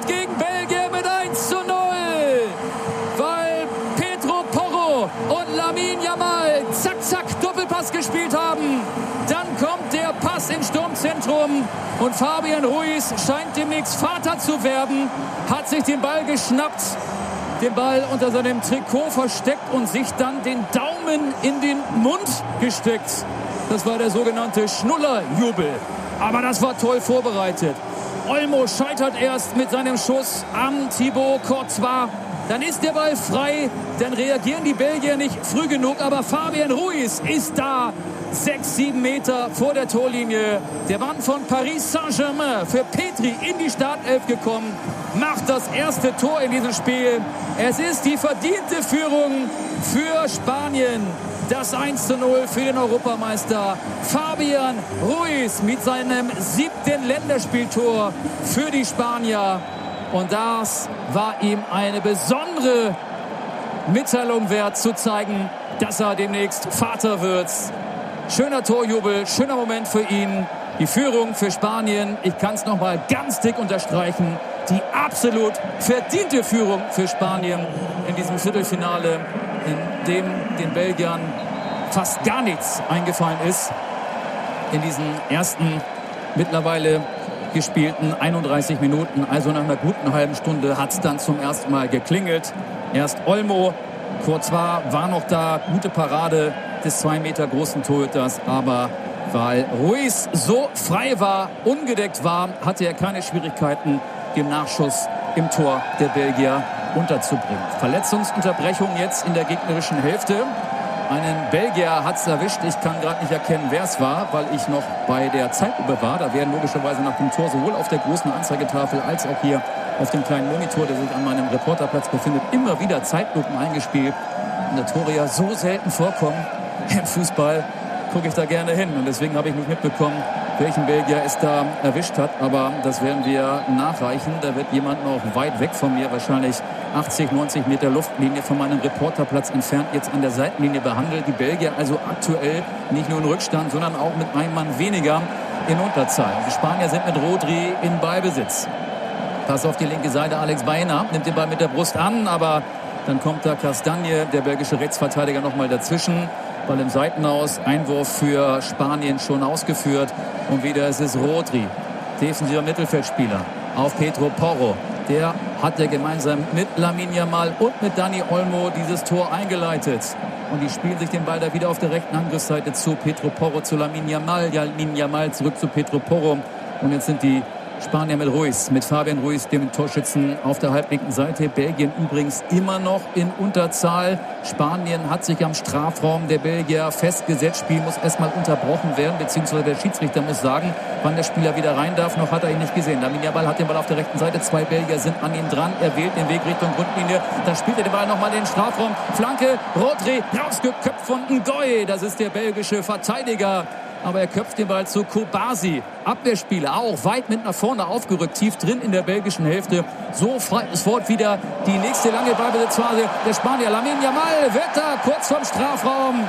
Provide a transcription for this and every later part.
gegen Belgien mit 1:0. Weil Pedro Porro und Lamine Yamal zack, Doppelpass gespielt haben. Dann kommt der Pass ins Sturmzentrum und Fabian Ruiz scheint demnächst Vater zu werden. Hat sich den Ball geschnappt, den Ball unter seinem Trikot versteckt und sich dann den Daumen in den Mund gesteckt. Das war der sogenannte Schnullerjubel. Aber das war toll vorbereitet. Olmo scheitert erst mit seinem Schuss am Thibaut Courtois. Dann ist der Ball frei. Dann reagieren die Belgier nicht früh genug. Aber Fabian Ruiz ist da. 6-7 Meter vor der Torlinie. Der Mann von Paris Saint-Germain, für Petri in die Startelf gekommen, macht das erste Tor in diesem Spiel. Es ist die verdiente Führung für Spanien. Das 1:0 für den Europameister Fabian Ruiz mit seinem 7. Länderspieltor für die Spanier. Und das war ihm eine besondere Mitteilung wert, zu zeigen, dass er demnächst Vater wird. Schöner Torjubel, schöner Moment für ihn. Die Führung für Spanien, ich kann es nochmal ganz dick unterstreichen, die absolut verdiente Führung für Spanien in diesem Viertelfinale, in dem den Belgiern fast gar nichts eingefallen ist. In diesen ersten mittlerweile gespielten 31 Minuten, also nach einer guten halben Stunde, hat es dann zum ersten Mal geklingelt. Erst Olmo, Courtois war noch da, gute Parade des 2 Meter großen Torhüters, aber weil Ruiz so frei war, ungedeckt war, hatte er keine Schwierigkeiten, den Nachschuss im Tor der Belgier unterzubringen. Verletzungsunterbrechung jetzt in der gegnerischen Hälfte. Einen Belgier hat es erwischt. Ich kann gerade nicht erkennen, wer es war, weil ich noch bei der Zeitlupe war. Da werden logischerweise nach dem Tor sowohl auf der großen Anzeigetafel als auch hier auf dem kleinen Monitor, der sich an meinem Reporterplatz befindet, immer wieder Zeitlupen eingespielt. Und der Tore ja so selten vorkommen im Fußball, gucke ich da gerne hin. Und deswegen habe ich nicht mitbekommen, welchen Belgier es da erwischt hat. Aber das werden wir nachreichen. Da wird jemand noch weit weg von mir, wahrscheinlich 80, 90 Meter Luftlinie von meinem Reporterplatz entfernt, jetzt an der Seitenlinie behandelt. Die Belgier also aktuell nicht nur in Rückstand, sondern auch mit einem Mann weniger in Unterzahl. Die Spanier sind mit Rodri in Ballbesitz. Pass auf die linke Seite, Alex Baena nimmt den Ball mit der Brust an, aber dann kommt da Castagne, der belgische Rechtsverteidiger, nochmal dazwischen. Ball im Seitenaus, Einwurf für Spanien schon ausgeführt. Und wieder ist es Rodri, defensiver Mittelfeldspieler, auf Pedro Porro. Der hat gemeinsam mit Lamine Yamal und mit Dani Olmo dieses Tor eingeleitet. Und die spielen sich den Ball da wieder auf der rechten Angriffsseite zu. Pedro Porro zu Lamine Yamal. Lamine Yamal zurück zu Pedro Porro. Und jetzt sind die Spanier mit Ruiz, mit Fabian Ruiz, dem Torschützen auf der halblinken Seite. Belgien übrigens immer noch in Unterzahl. Spanien hat sich am Strafraum der Belgier festgesetzt. Spiel muss erstmal unterbrochen werden, beziehungsweise der Schiedsrichter muss sagen, wann der Spieler wieder rein darf. Noch hat er ihn nicht gesehen. Lamine Yamal hat den Ball auf der rechten Seite. 2 Belgier sind an ihm dran. Er wählt den Weg Richtung Grundlinie. Dann spielt er den Ball nochmal in den Strafraum. Flanke, Rodri, rausgeköpft von Ngoy. Das ist der belgische Verteidiger. Aber er köpft den Ball zu Kobasi. Abwehrspieler auch weit mit nach vorne aufgerückt, tief drin in der belgischen Hälfte. So frei ist fort wieder die nächste lange Ballbesitzphase der Spanier. Lamine Yamal wird da kurz vorm Strafraum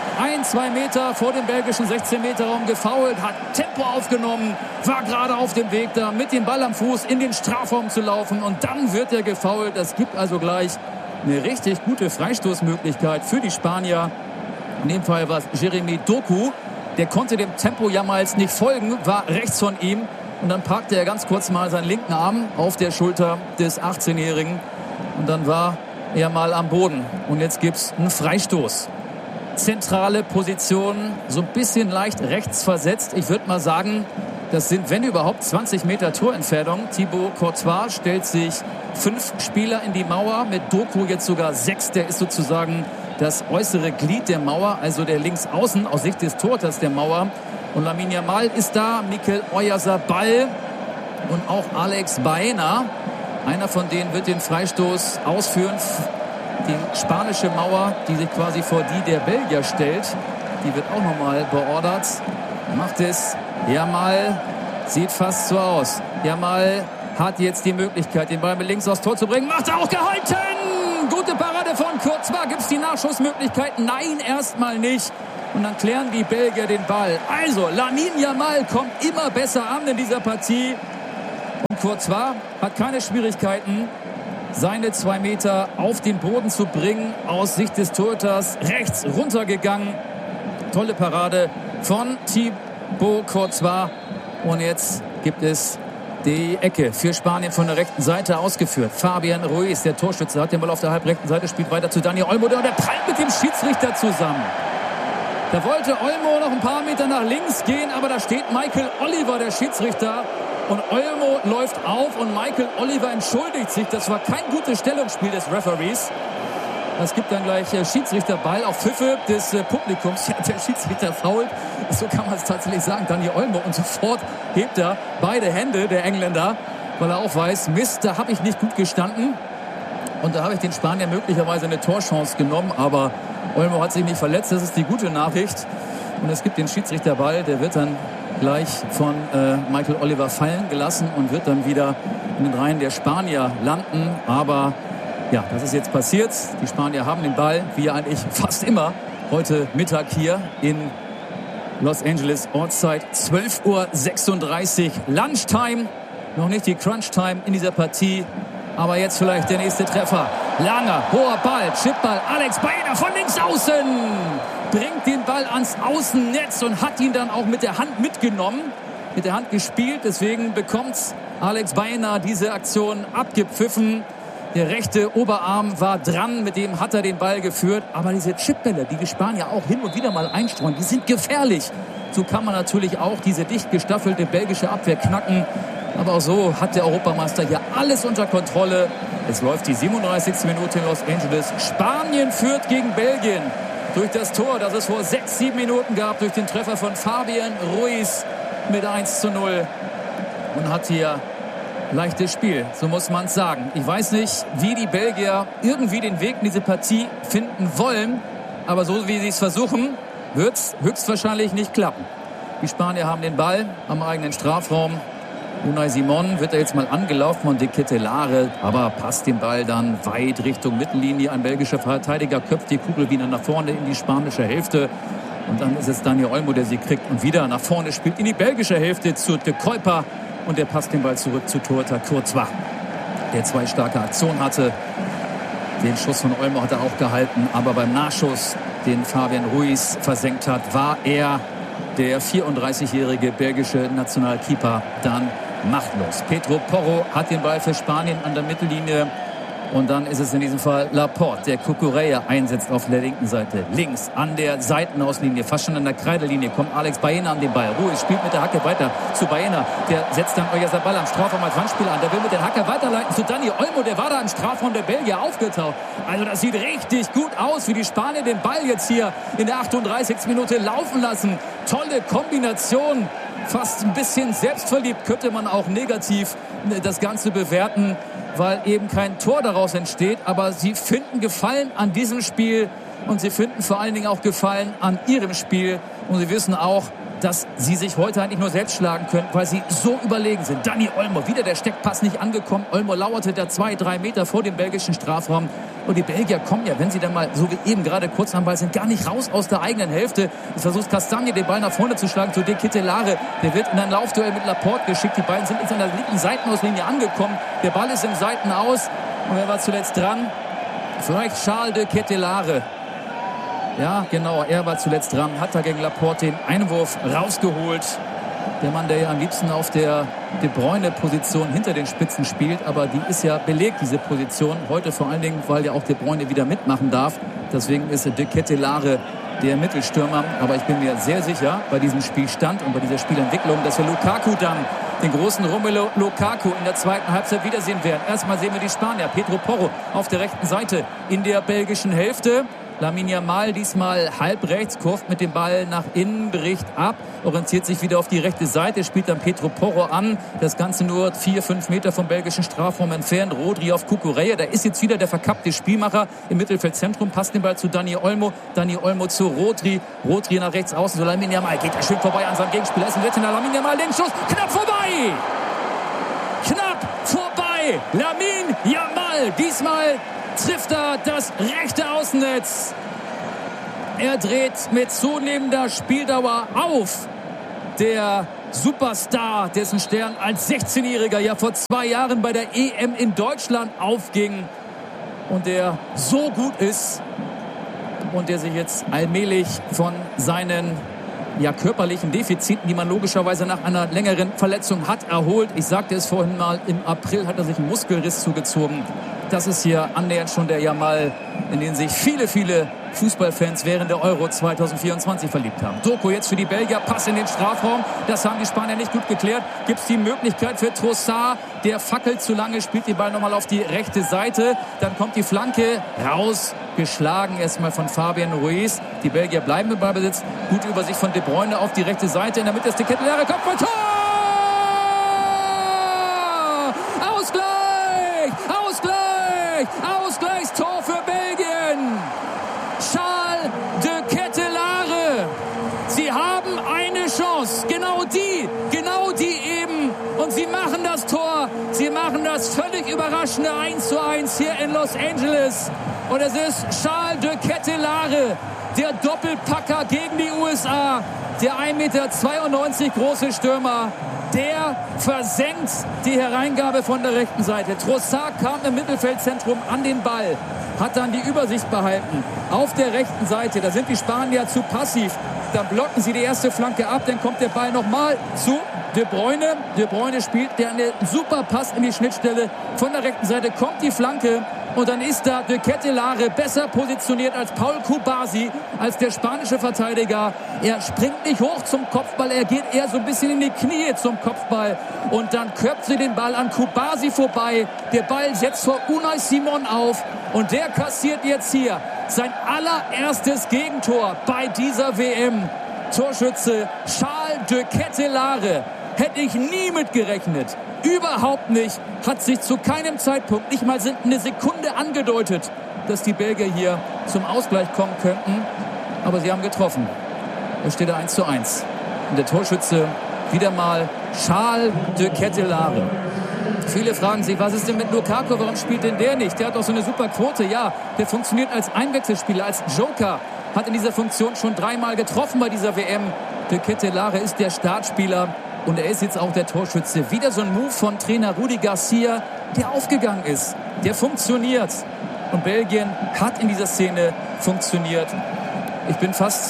1-2 Meter vor dem belgischen 16-Meter-Raum gefoult, hat Tempo aufgenommen, war gerade auf dem Weg da mit dem Ball am Fuß in den Strafraum zu laufen und dann wird er gefoult. Das gibt also gleich eine richtig gute Freistoßmöglichkeit für die Spanier. In dem Fall war es Jeremy Doku. Der konnte dem Tempo Yamals nicht folgen, war rechts von ihm. Und dann parkte er ganz kurz mal seinen linken Arm auf der Schulter des 18-Jährigen. Und dann war er mal am Boden. Und jetzt gibt's einen Freistoß. Zentrale Position, so ein bisschen leicht rechts versetzt. Ich würde mal sagen, das sind, wenn überhaupt, 20 Meter Torentfernung. Thibaut Courtois stellt sich 5 Spieler in die Mauer. Mit Doku jetzt sogar 6. Der ist sozusagen das äußere Glied der Mauer, also der Linksaußen aus Sicht des Torhüters der Mauer. Und Lamine Yamal ist da, Mikel Oyarzabal und auch Alex Baena. Einer von denen wird den Freistoß ausführen. Die spanische Mauer, die sich quasi vor die der Belgier stellt, die wird auch nochmal beordert. Macht es Yamal, sieht fast so aus. Yamal hat jetzt die Möglichkeit, den Ball mit links aufs Tor zu bringen. Macht er auch, gehalten! Gute Parade von Courtois. Gibt es die Nachschussmöglichkeit? Nein, erstmal nicht. Und dann klären die Belgier den Ball. Also, Lamine Yamal kommt immer besser an in dieser Partie. Und Courtois hat keine Schwierigkeiten, seine 2 Meter auf den Boden zu bringen. Aus Sicht des Torhüters rechts runtergegangen. Tolle Parade von Thibaut Courtois. Und jetzt gibt es die Ecke für Spanien von der rechten Seite ausgeführt. Fabian Ruiz, der Torschütze, hat den Ball auf der halbrechten Seite, spielt weiter zu Dani Olmo. Und der prallt mit dem Schiedsrichter zusammen. Da wollte Olmo noch ein paar Meter nach links gehen, aber da steht Michael Oliver, der Schiedsrichter. Und Olmo läuft auf und Michael Oliver entschuldigt sich. Das war kein gutes Stellungsspiel des Referees. Es gibt dann gleich Schiedsrichterball auf Pfiffe des Publikums. Ja, der Schiedsrichter fault, so kann man es tatsächlich sagen, Dani Olmo. Und sofort hebt er beide Hände, der Engländer, weil er auch weiß, Mist, da habe ich nicht gut gestanden. Und da habe ich den Spanier möglicherweise eine Torchance genommen. Aber Olmo hat sich nicht verletzt, das ist die gute Nachricht. Und es gibt den Schiedsrichterball, der wird dann gleich von Michael Oliver fallen gelassen und wird dann wieder in den Reihen der Spanier landen. Aber ja, das ist jetzt passiert. Die Spanier haben den Ball, wie ja eigentlich fast immer heute Mittag hier in Los Angeles. Ortszeit 12:36 Uhr. Lunchtime, noch nicht die Crunch-Time in dieser Partie. Aber jetzt vielleicht der nächste Treffer. Langer, hoher Ball, Chipball. Alex Baena von links außen. Bringt den Ball ans Außennetz und hat ihn dann auch mit der Hand mitgenommen. Mit der Hand gespielt. Deswegen bekommt Alex Baena diese Aktion abgepfiffen. Der rechte Oberarm war dran, mit dem hat er den Ball geführt. Aber diese Chipbälle, die die Spanier auch hin und wieder mal einstreuen, die sind gefährlich. So kann man natürlich auch diese dicht gestaffelte belgische Abwehr knacken. Aber auch so hat der Europameister hier alles unter Kontrolle. Es läuft die 37. Minute in Los Angeles. Spanien führt gegen Belgien durch das Tor, das es vor 6-7 Minuten gab, durch den Treffer von Fabian Ruiz mit 1:0. Und hat hier leichtes Spiel, so muss man es sagen. Ich weiß nicht, wie die Belgier irgendwie den Weg in diese Partie finden wollen. Aber so wie sie es versuchen, wird es höchstwahrscheinlich nicht klappen. Die Spanier haben den Ball am eigenen Strafraum. Unai Simon wird da jetzt mal angelaufen von De Ketelaere, aber passt den Ball dann weit Richtung Mittellinie. Ein belgischer Verteidiger köpft die Kugel wieder nach vorne in die spanische Hälfte. Und dann ist es Dani Olmo, der sie kriegt und wieder nach vorne spielt in die belgische Hälfte zu De Kuiper. Und der passt den Ball zurück zu Torhüter Courtois, der 2 starke Aktionen hatte. Den Schuss von Olmo hat er auch gehalten, aber beim Nachschuss, den Fabian Ruiz versenkt hat, war er, der 34-jährige belgische Nationalkeeper, dann machtlos. Pedro Porro hat den Ball für Spanien an der Mittellinie. Und dann ist es in diesem Fall Laporte, der Cucurella einsetzt auf der linken Seite. Links an der Seitenauslinie, fast schon an der Kreidelinie, kommt Alex Baena an den Ball. Ruiz spielt mit der Hacke weiter zu Baena. Der setzt dann Oyarzabal am Strafraum als Wandspieler an. Der will mit der Hacke weiterleiten zu Dani Olmo. Der war da im Strafraum der Belgier aufgetaucht. Also das sieht richtig gut aus, wie die Spanier den Ball jetzt hier in der 38. Minute laufen lassen. Tolle Kombination. Fast ein bisschen selbstverliebt, könnte man auch negativ das Ganze bewerten, weil eben kein Tor daraus entsteht. Aber sie finden Gefallen an diesem Spiel und sie finden vor allen Dingen auch Gefallen an ihrem Spiel. Und sie wissen auch, dass sie sich heute eigentlich nur selbst schlagen können, weil sie so überlegen sind. Dani Olmo, wieder der Steckpass nicht angekommen. Olmo lauerte da 2-3 Meter vor dem belgischen Strafraum. Und die Belgier kommen ja, wenn sie dann mal so wie eben gerade kurz am Ball sind, gar nicht raus aus der eigenen Hälfte. Jetzt versucht Castagne, den Ball nach vorne zu schlagen zu De Ketelaere. Der wird in ein Laufduell mit Laporte geschickt. Die beiden sind jetzt an der linken Seitenauslinie angekommen. Der Ball ist im Seitenaus. Und wer war zuletzt dran? Vielleicht Charles De Ketelaere. Ja, genau, er war zuletzt dran, hat da gegen Laporte den Einwurf rausgeholt. Der Mann, der ja am liebsten auf der De Bruyne-Position hinter den Spitzen spielt, aber die ist ja belegt, diese Position. Heute vor allen Dingen, weil ja auch De Bruyne wieder mitmachen darf. Deswegen ist De Ketelaere der Mittelstürmer. Aber ich bin mir sehr sicher, bei diesem Spielstand und bei dieser Spielentwicklung, dass wir Lukaku dann, den großen Romelu Lukaku, in der zweiten Halbzeit wiedersehen werden. Erstmal sehen wir die Spanier. Pedro Porro auf der rechten Seite in der belgischen Hälfte. Lamine Yamal diesmal halb rechts, kurvt mit dem Ball nach innen, bricht ab, orientiert sich wieder auf die rechte Seite, spielt dann Pedro Porro an. Das Ganze nur 4-5 Meter vom belgischen Strafraum entfernt. Rodri auf Cucurella, da ist jetzt wieder der verkappte Spielmacher im Mittelfeldzentrum, passt den Ball zu Dani Olmo. Dani Olmo zu Rodri. Rodri nach rechts außen, so Lamine Yamal geht da schön vorbei an seinem Gegenspieler. Ist ein Wettiner, Lamine Yamal, den Schuss, knapp vorbei! Knapp vorbei! Lamine Yamal, diesmal trifft er das rechte Außennetz. Er dreht mit zunehmender Spieldauer auf. Der Superstar, dessen Stern als 16-Jähriger ja vor 2 Jahren bei der EM in Deutschland aufging und der so gut ist und der sich jetzt allmählich von seinen körperlichen Defiziten, die man logischerweise nach einer längeren Verletzung hat, erholt. Ich sagte es vorhin mal, im April hat er sich einen Muskelriss zugezogen. Das ist hier annähernd schon der Jamal, in den sich viele, viele Fußballfans während der Euro 2024 verliebt haben. Doku jetzt für die Belgier, Pass in den Strafraum. Das haben die Spanier nicht gut geklärt. Gibt es die Möglichkeit für Trossard, der fackelt zu lange, spielt die Ball nochmal auf die rechte Seite. Dann kommt die Flanke raus, geschlagen erstmal von Fabian Ruiz. Die Belgier bleiben im Ballbesitz. Gute Übersicht von De Bruyne auf die rechte Seite. In der Mitte ist die Kettelare, Kopf Tor! Ausgleichstor für Belgien. Charles de Kettelare. Sie haben eine Chance. Genau die eben. Und sie machen das Tor. Sie machen das völlig überraschende 1:1 hier in Los Angeles. Und es ist Charles de Kettelare, der Doppelpacker gegen die USA. Der 1,92 Meter große Stürmer. Der versenkt die Hereingabe von der rechten Seite. Trossard kam im Mittelfeldzentrum an den Ball, hat dann die Übersicht behalten. Auf der rechten Seite, da sind die Spanier zu passiv. Dann blocken sie die erste Flanke ab, dann kommt der Ball nochmal zu De Bruyne. De Bruyne spielt, der einen super Pass in die Schnittstelle. Von der rechten Seite kommt die Flanke. Und dann ist da de Kettelare besser positioniert als Paul Kubasi, als der spanische Verteidiger. Er springt nicht hoch zum Kopfball, er geht eher so ein bisschen in die Knie zum Kopfball. Und dann köpft sie den Ball an Kubasi vorbei. Der Ball setzt vor Unai Simon auf. Und der kassiert jetzt hier sein allererstes Gegentor bei dieser WM. Torschütze Charles de Kettelare. Hätte ich nie mitgerechnet. Überhaupt nicht. Hat sich zu keinem Zeitpunkt, nicht mal eine Sekunde angedeutet, dass die Belgier hier zum Ausgleich kommen könnten. Aber sie haben getroffen. Es steht 1:1. Und der Torschütze wieder mal Charles de Kettelare. Viele fragen sich, was ist denn mit Lukaku? Warum spielt denn der nicht? Der hat doch so eine super Quote. Ja, der funktioniert als Einwechselspieler, als Joker. Hat in dieser Funktion schon 3-mal getroffen bei dieser WM. De Kettelare ist der Startspieler. Und er ist jetzt auch der Torschütze. Wieder so ein Move von Trainer Rudi Garcia, der aufgegangen ist. Der funktioniert. Und Belgien hat in dieser Szene funktioniert. Ich bin fast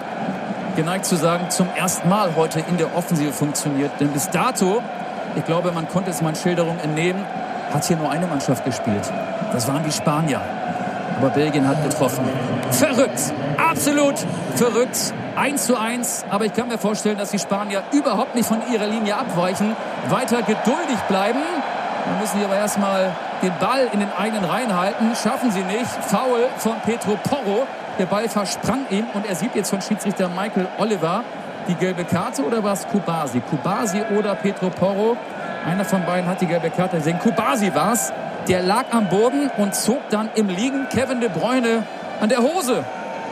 geneigt zu sagen, zum ersten Mal heute in der Offensive funktioniert. Denn bis dato, ich glaube, man konnte es meinen Schilderungen entnehmen, hat hier nur eine Mannschaft gespielt. Das waren die Spanier. Aber Belgien hat getroffen. Verrückt. Absolut verrückt. 1:1, aber ich kann mir vorstellen, dass die Spanier überhaupt nicht von ihrer Linie abweichen, weiter geduldig bleiben. Dann müssen sie aber erstmal den Ball in den eigenen Reihen halten. Schaffen sie nicht. Foul von Pedro Porro. Der Ball versprang ihm und er sieht jetzt von Schiedsrichter Michael Oliver die gelbe Karte, oder war es Kubasi? Kubasi oder Pedro Porro? Einer von beiden hat die gelbe Karte gesehen. Kubasi war es. Der lag am Boden und zog dann im Liegen Kevin De Bruyne an der Hose.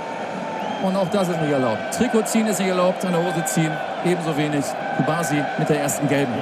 Und auch das ist nicht erlaubt. Trikot ziehen ist nicht erlaubt, an der Hose ziehen ebenso wenig. Kubasi mit der ersten gelben.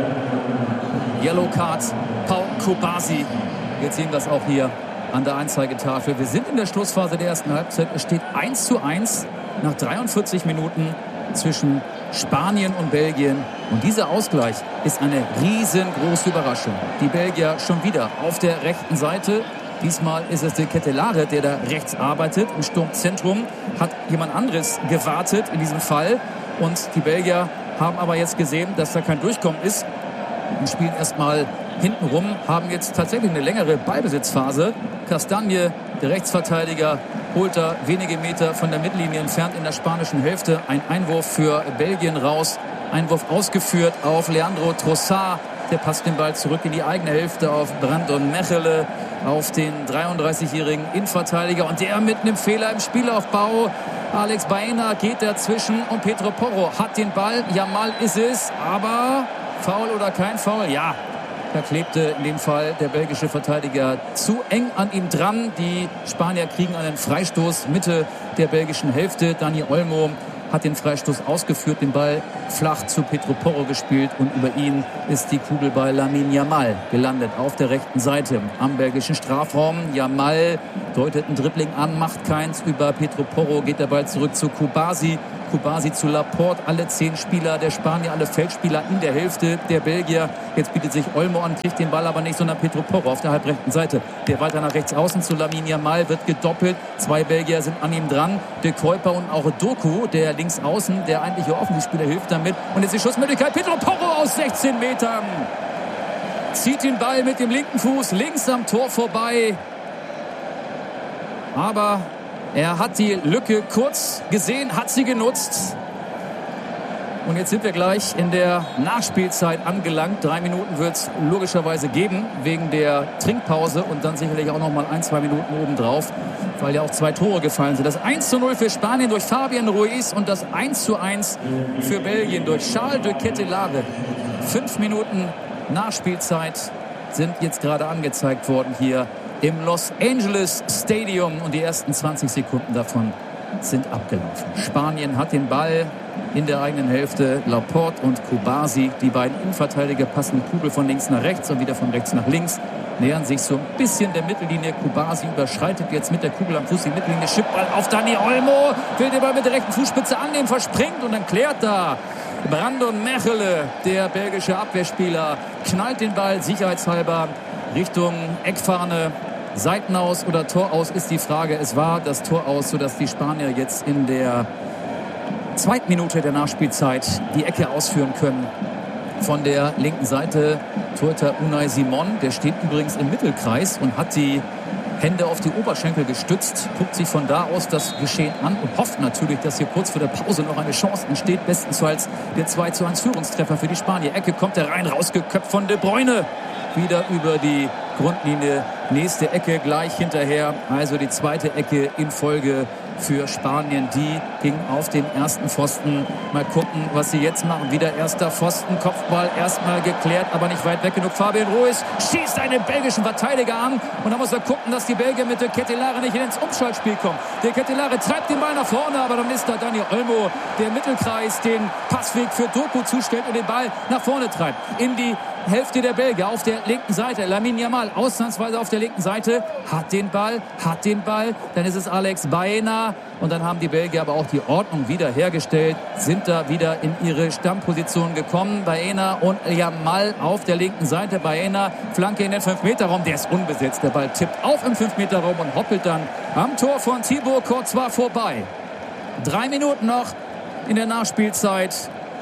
Yellow Card, Paul Kubasi. Jetzt sehen wir es auch hier an der Anzeigetafel. Wir sind in der Schlussphase der ersten Halbzeit. Es steht 1:1 nach 43 Minuten zwischen Spanien und Belgien. Und dieser Ausgleich ist eine riesengroße Überraschung. Die Belgier schon wieder auf der rechten Seite. Diesmal ist es de Kettelare, der da rechts arbeitet. Im Sturmzentrum hat jemand anderes gewartet in diesem Fall. Und die Belgier haben aber jetzt gesehen, dass da kein Durchkommen ist. Und spielen erstmal hinten rum, haben jetzt tatsächlich eine längere Ballbesitzphase. Castagne, der Rechtsverteidiger, holt da wenige Meter von der Mittellinie entfernt in der spanischen Hälfte. Ein Einwurf für Belgien raus. Einwurf ausgeführt auf Leandro Trossard. Der passt den Ball zurück in die eigene Hälfte auf Brandon Mechele, auf den 33-jährigen Innenverteidiger. Und der mit einem Fehler im Spielaufbau. Alex Baena geht dazwischen und Pedro Porro hat den Ball. Yamal ist es, aber Foul oder kein Foul? Ja, da klebte in dem Fall der belgische Verteidiger zu eng an ihm dran. Die Spanier kriegen einen Freistoß Mitte der belgischen Hälfte. Dani Olmo hat den Freistoß ausgeführt, den Ball flach zu Pedro Porro gespielt und über ihn ist die Kugel bei Lamine Yamal gelandet auf der rechten Seite am belgischen Strafraum. Yamal deutet ein Dribbling an, macht keins. Über Pedro Porro geht der Ball zurück zu Kubasi. Kubasi zu Laporte. Alle 10 Spieler der Spanier, alle Feldspieler in der Hälfte der Belgier. Jetzt bietet sich Olmo an, kriegt den Ball aber nicht, sondern Pedro Porro auf der halbrechten Seite. Der weiter nach rechts außen zu Lamine Yamal, wird gedoppelt. 2 Belgier sind an ihm dran. De Kuyper und auch Doku, der links außen, der eigentliche Offensivspieler, hilft damit. Und jetzt die Schussmöglichkeit. Pedro Porro aus 16 Metern. Zieht den Ball mit dem linken Fuß links am Tor vorbei. Aber er hat die Lücke kurz gesehen, hat sie genutzt. Und jetzt sind wir gleich in der Nachspielzeit angelangt. 3 Minuten wird es logischerweise geben, wegen der Trinkpause. Und dann sicherlich auch noch mal 1-2 Minuten obendrauf, weil ja auch 2 Tore gefallen sind. Das 1:0 für Spanien durch Fabian Ruiz und das 1:1 für Belgien durch Charles de Ketelaere. 5 Minuten Nachspielzeit sind jetzt gerade angezeigt worden hier im Los Angeles Stadium. Und die ersten 20 Sekunden davon sind abgelaufen. Spanien hat den Ball in der eigenen Hälfte. Laporte und Kubasi, die beiden Innenverteidiger, passen die Kugel von links nach rechts und wieder von rechts nach links. Nähern sich so ein bisschen der Mittellinie. Kubasi überschreitet jetzt mit der Kugel am Fuß die Mittellinie. Schippball auf Dani Olmo. Will den Ball mit der rechten Fußspitze annehmen, verspringt und dann klärt da Brandon Mechelen, der belgische Abwehrspieler, knallt den Ball sicherheitshalber Richtung Eckfahne. Seitenaus oder Toraus ist die Frage. Es war das Tor aus, sodass die Spanier jetzt in der 2. Minute der Nachspielzeit die Ecke ausführen können. Von der linken Seite Torhüter Unai Simon, der steht übrigens im Mittelkreis und hat die Hände auf die Oberschenkel gestützt, guckt sich von da aus das Geschehen an und hofft natürlich, dass hier kurz vor der Pause noch eine Chance entsteht. Bestenfalls der 2:1 Führungstreffer für die Spanier. Ecke kommt er rein, rausgeköpft von De Bruyne. Wieder über die Grundlinie. Nächste Ecke gleich hinterher. Also die zweite Ecke in Folge für Spanien. Die ging auf den ersten Pfosten. Mal gucken, was sie jetzt machen. Wieder erster Pfosten. Kopfball erstmal geklärt, aber nicht weit weg genug. Fabian Ruiz schießt einen belgischen Verteidiger an. Und da muss er gucken, dass die Belgier mit De Ketelaere nicht ins Umschaltspiel kommen. De Ketelaere treibt den Ball nach vorne, aber dann ist da Dani Olmo, der Mittelkreis den Passweg für Doku zustellt und den Ball nach vorne treibt. In die Hälfte der Belgier auf der linken Seite. Lamine Yamal ausnahmsweise auf der linken Seite. Hat den Ball. Dann ist es Alex Baena. Und dann haben die Belgier aber auch die Ordnung wiederhergestellt. Sind da wieder in ihre Stammposition gekommen. Baena und Yamal auf der linken Seite. Baena, Flanke in den 5-Meter-Raum. Der ist unbesetzt. Der Ball tippt auf im 5-Meter-Raum und hoppelt dann am Tor von Thibaut Courtois vorbei. 3 Minuten noch in der Nachspielzeit.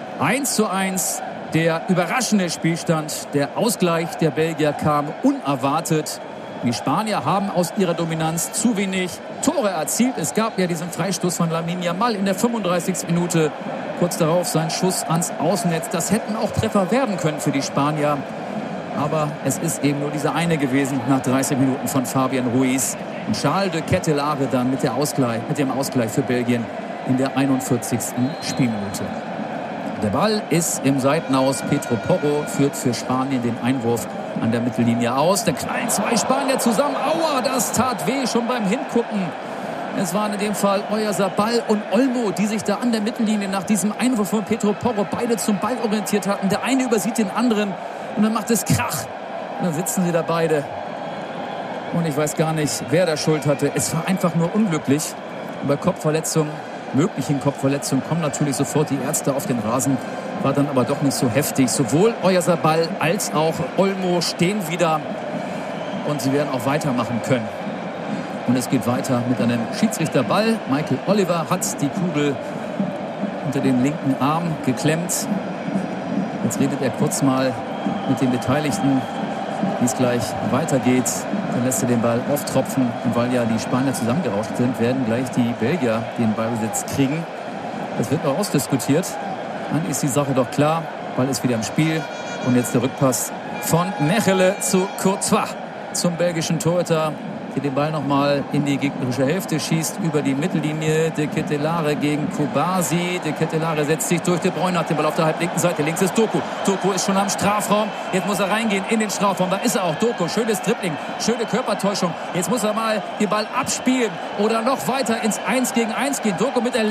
1:1. Der überraschende Spielstand, der Ausgleich der Belgier kam unerwartet. Die Spanier haben aus ihrer Dominanz zu wenig Tore erzielt. Es gab ja diesen Freistoß von Lamine Yamal in der 35. Minute. Kurz darauf sein Schuss ans Außennetz. Das hätten auch Treffer werden können für die Spanier. Aber es ist eben nur dieser eine gewesen nach 30 Minuten von Fabian Ruiz. Und Charles de Ketelaere dann mit dem Ausgleich für Belgien in der 41. Spielminute. Der Ball ist im Seitenaus. Pedro Porro führt für Spanien den Einwurf an der Mittellinie aus. Da knallen 2 Spanier zusammen. Aua, das tat weh schon beim Hingucken. Es waren in dem Fall Oyarzabal und Olmo, die sich da an der Mittellinie nach diesem Einwurf von Pedro Porro beide zum Ball orientiert hatten. Der eine übersieht den anderen und dann macht es Krach. Und dann sitzen sie da beide. Und ich weiß gar nicht, wer da Schuld hatte. Es war einfach nur unglücklich. Und bei möglichen Kopfverletzungen kommen natürlich sofort die Ärzte auf den Rasen. War dann aber doch nicht so heftig. Sowohl Oyarzabal als auch Olmo stehen wieder und sie werden auch weitermachen können. Und es geht weiter mit einem Schiedsrichterball. Michael Oliver hat die Kugel unter den linken Arm geklemmt. Jetzt redet er kurz mal mit den Beteiligten, wie es gleich weitergeht. Dann lässt er den Ball auftropfen. Und weil ja die Spanier zusammengerauscht sind, werden gleich die Belgier den Ballbesitz kriegen. Das wird noch ausdiskutiert. Dann ist die Sache doch klar. Ball ist wieder im Spiel. Und jetzt der Rückpass von Mechelen zu Courtois, zum belgischen Torhüter, der den Ball nochmal in die gegnerische Hälfte schießt, über die Mittellinie. De Ketelaere gegen Kubasi. De Ketelaere setzt sich durch. De Bruyne hat den Ball auf der halblinken Seite. Links ist Doku. Doku ist schon am Strafraum. Jetzt muss er reingehen in den Strafraum. Da ist er auch. Doku. Schönes Dribbling. Schöne Körpertäuschung. Jetzt muss er mal den Ball abspielen oder noch weiter ins 1 gegen 1 gehen. Doku mit dem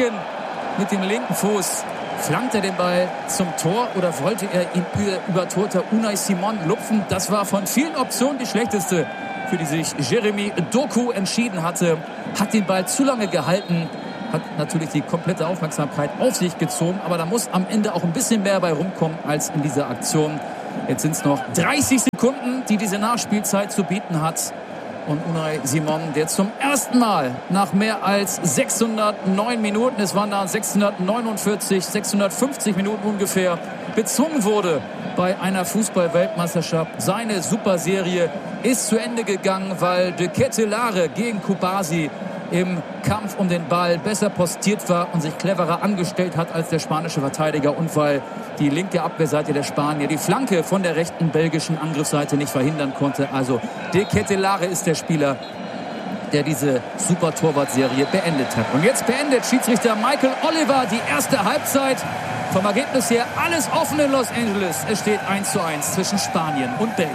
linken Fuß. Flankt er den Ball zum Tor oder wollte er ihn über Torhüter Unai Simon lupfen? Das war von vielen Optionen die schlechteste, für die sich Jeremy Doku entschieden hatte. Hat den Ball zu lange gehalten hat natürlich die komplette Aufmerksamkeit auf sich gezogen. Aber da muss am Ende auch ein bisschen mehr bei rumkommen als in dieser Aktion. Jetzt sind es noch 30 Sekunden, die diese Nachspielzeit zu bieten hat. Und Unai Simon, der zum ersten Mal nach mehr als 609 Minuten, es waren da 649, 650 Minuten ungefähr, bezwungen wurde bei einer Fußball-Weltmeisterschaft. Seine Superserie ist zu Ende gegangen, weil De Ketelaere gegen Kubasi im Kampf um den Ball besser postiert war und sich cleverer angestellt hat als der spanische Verteidiger und weil die linke Abwehrseite der Spanier die Flanke von der rechten belgischen Angriffsseite nicht verhindern konnte. Also De Ketelaere ist der Spieler, der diese Super-Torwart-Serie beendet hat. Und jetzt beendet Schiedsrichter Michael Oliver die erste Halbzeit. Vom Ergebnis her alles offen in Los Angeles. Es steht 1:1 zwischen Spanien und Belgien.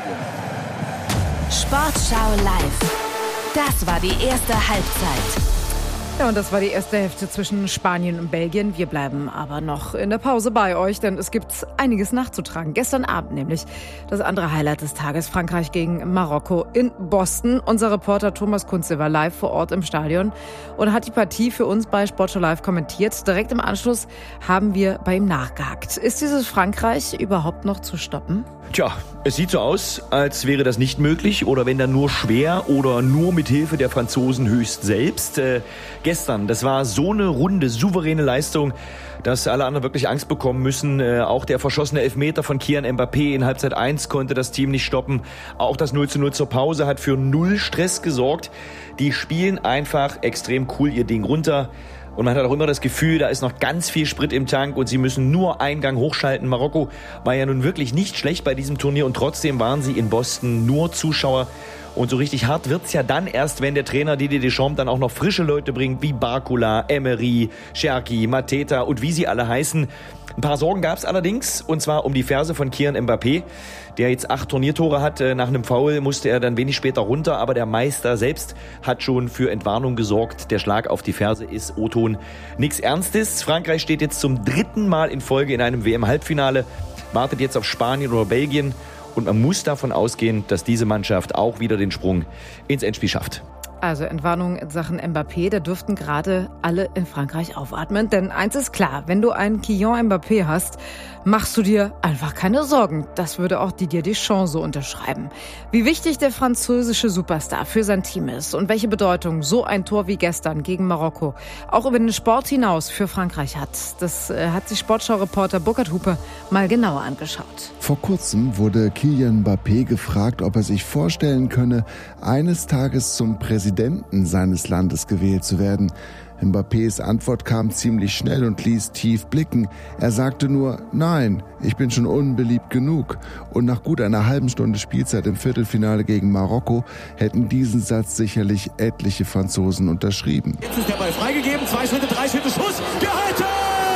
Sportschau live. Das war die erste Halbzeit. Ja, und das war die erste Hälfte zwischen Spanien und Belgien. Wir bleiben aber noch in der Pause bei euch, denn es gibt einiges nachzutragen. Gestern Abend nämlich das andere Highlight des Tages, Frankreich gegen Marokko in Boston. Unser Reporter Thomas Kunze war live vor Ort im Stadion und hat die Partie für uns bei Sportschau Live kommentiert. Direkt im Anschluss haben wir bei ihm nachgehakt. Ist dieses Frankreich überhaupt noch zu stoppen? Tja, es sieht so aus, als wäre das nicht möglich oder wenn dann nur schwer oder nur mit Hilfe der Franzosen höchst selbst. Gestern, das war so eine runde, souveräne Leistung, dass alle anderen wirklich Angst bekommen müssen. Auch der verschossene Elfmeter von Kylian Mbappé in Halbzeit 1 konnte das Team nicht stoppen. Auch das 0:0 zur Pause hat für null Stress gesorgt. Die spielen einfach extrem cool ihr Ding runter. Und man hat auch immer das Gefühl, da ist noch ganz viel Sprit im Tank und sie müssen nur einen Gang hochschalten. Marokko war ja nun wirklich nicht schlecht bei diesem Turnier und trotzdem waren sie in Boston nur Zuschauer. Und so richtig hart wird's ja dann erst, wenn der Trainer Didier Deschamps dann auch noch frische Leute bringt, wie Barcola, Emery, Cherki, Mateta und wie sie alle heißen. Ein paar Sorgen gab's allerdings, und zwar um die Ferse von Kylian Mbappé, der jetzt 8 Turniertore hat. Nach einem Foul musste er dann wenig später runter, aber der Meister selbst hat schon für Entwarnung gesorgt. Der Schlag auf die Ferse ist O-Ton. Nichts Ernstes. Frankreich steht jetzt zum 3. Mal in Folge in einem WM-Halbfinale, wartet jetzt auf Spanien oder Belgien. Und man muss davon ausgehen, dass diese Mannschaft auch wieder den Sprung ins Endspiel schafft. Also Entwarnung in Sachen Mbappé, da dürften gerade alle in Frankreich aufatmen. Denn eins ist klar, wenn du einen Kylian Mbappé hast, machst du dir einfach keine Sorgen. Das würde auch Didier Deschamps so unterschreiben. Wie wichtig der französische Superstar für sein Team ist und welche Bedeutung so ein Tor wie gestern gegen Marokko auch über den Sport hinaus für Frankreich hat, das hat sich Sportschau-Reporter Burkhard Hupe mal genauer angeschaut. Vor kurzem wurde Kylian Mbappé gefragt, ob er sich vorstellen könne, eines Tages zum Präsidenten seines Landes gewählt zu werden. Mbappés Antwort kam ziemlich schnell und ließ tief blicken. Er sagte nur, nein, ich bin schon unbeliebt genug. Und nach gut einer halben Stunde Spielzeit im Viertelfinale gegen Marokko hätten diesen Satz sicherlich etliche Franzosen unterschrieben. Jetzt ist der Ball freigegeben, 2 Schritte, 3 Schritte, Schuss, gehalten!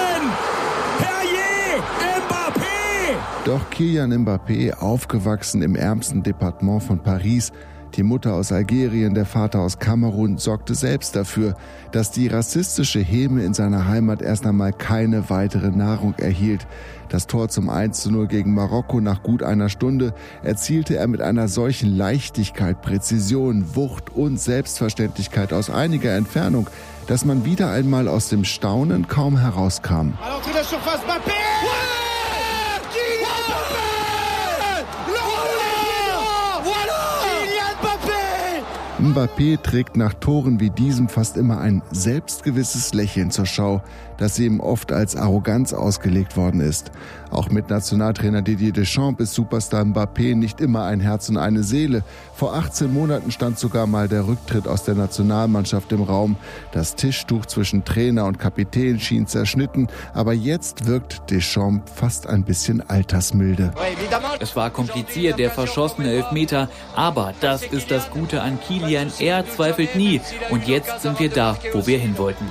Herrje, Mbappé! Doch Kylian Mbappé, aufgewachsen im ärmsten Departement von Paris, die Mutter aus Algerien, der Vater aus Kamerun, sorgte selbst dafür, dass die rassistische Häme in seiner Heimat erst einmal keine weitere Nahrung erhielt. Das Tor zum 1:0 gegen Marokko nach gut einer Stunde erzielte er mit einer solchen Leichtigkeit, Präzision, Wucht und Selbstverständlichkeit aus einiger Entfernung, dass man wieder einmal aus dem Staunen kaum herauskam. Mbappé trägt nach Toren wie diesem fast immer ein selbstgewisses Lächeln zur Schau, das ihm oft als Arroganz ausgelegt worden ist. Auch mit Nationaltrainer Didier Deschamps ist Superstar Mbappé nicht immer ein Herz und eine Seele. Vor 18 Monaten stand sogar mal der Rücktritt aus der Nationalmannschaft im Raum. Das Tischtuch zwischen Trainer und Kapitän schien zerschnitten, aber jetzt wirkt Deschamps fast ein bisschen altersmilde. Es war kompliziert, der verschossene Elfmeter, aber das ist das Gute an Kylian. Er zweifelt nie. Und jetzt sind wir da, wo wir hin wollten.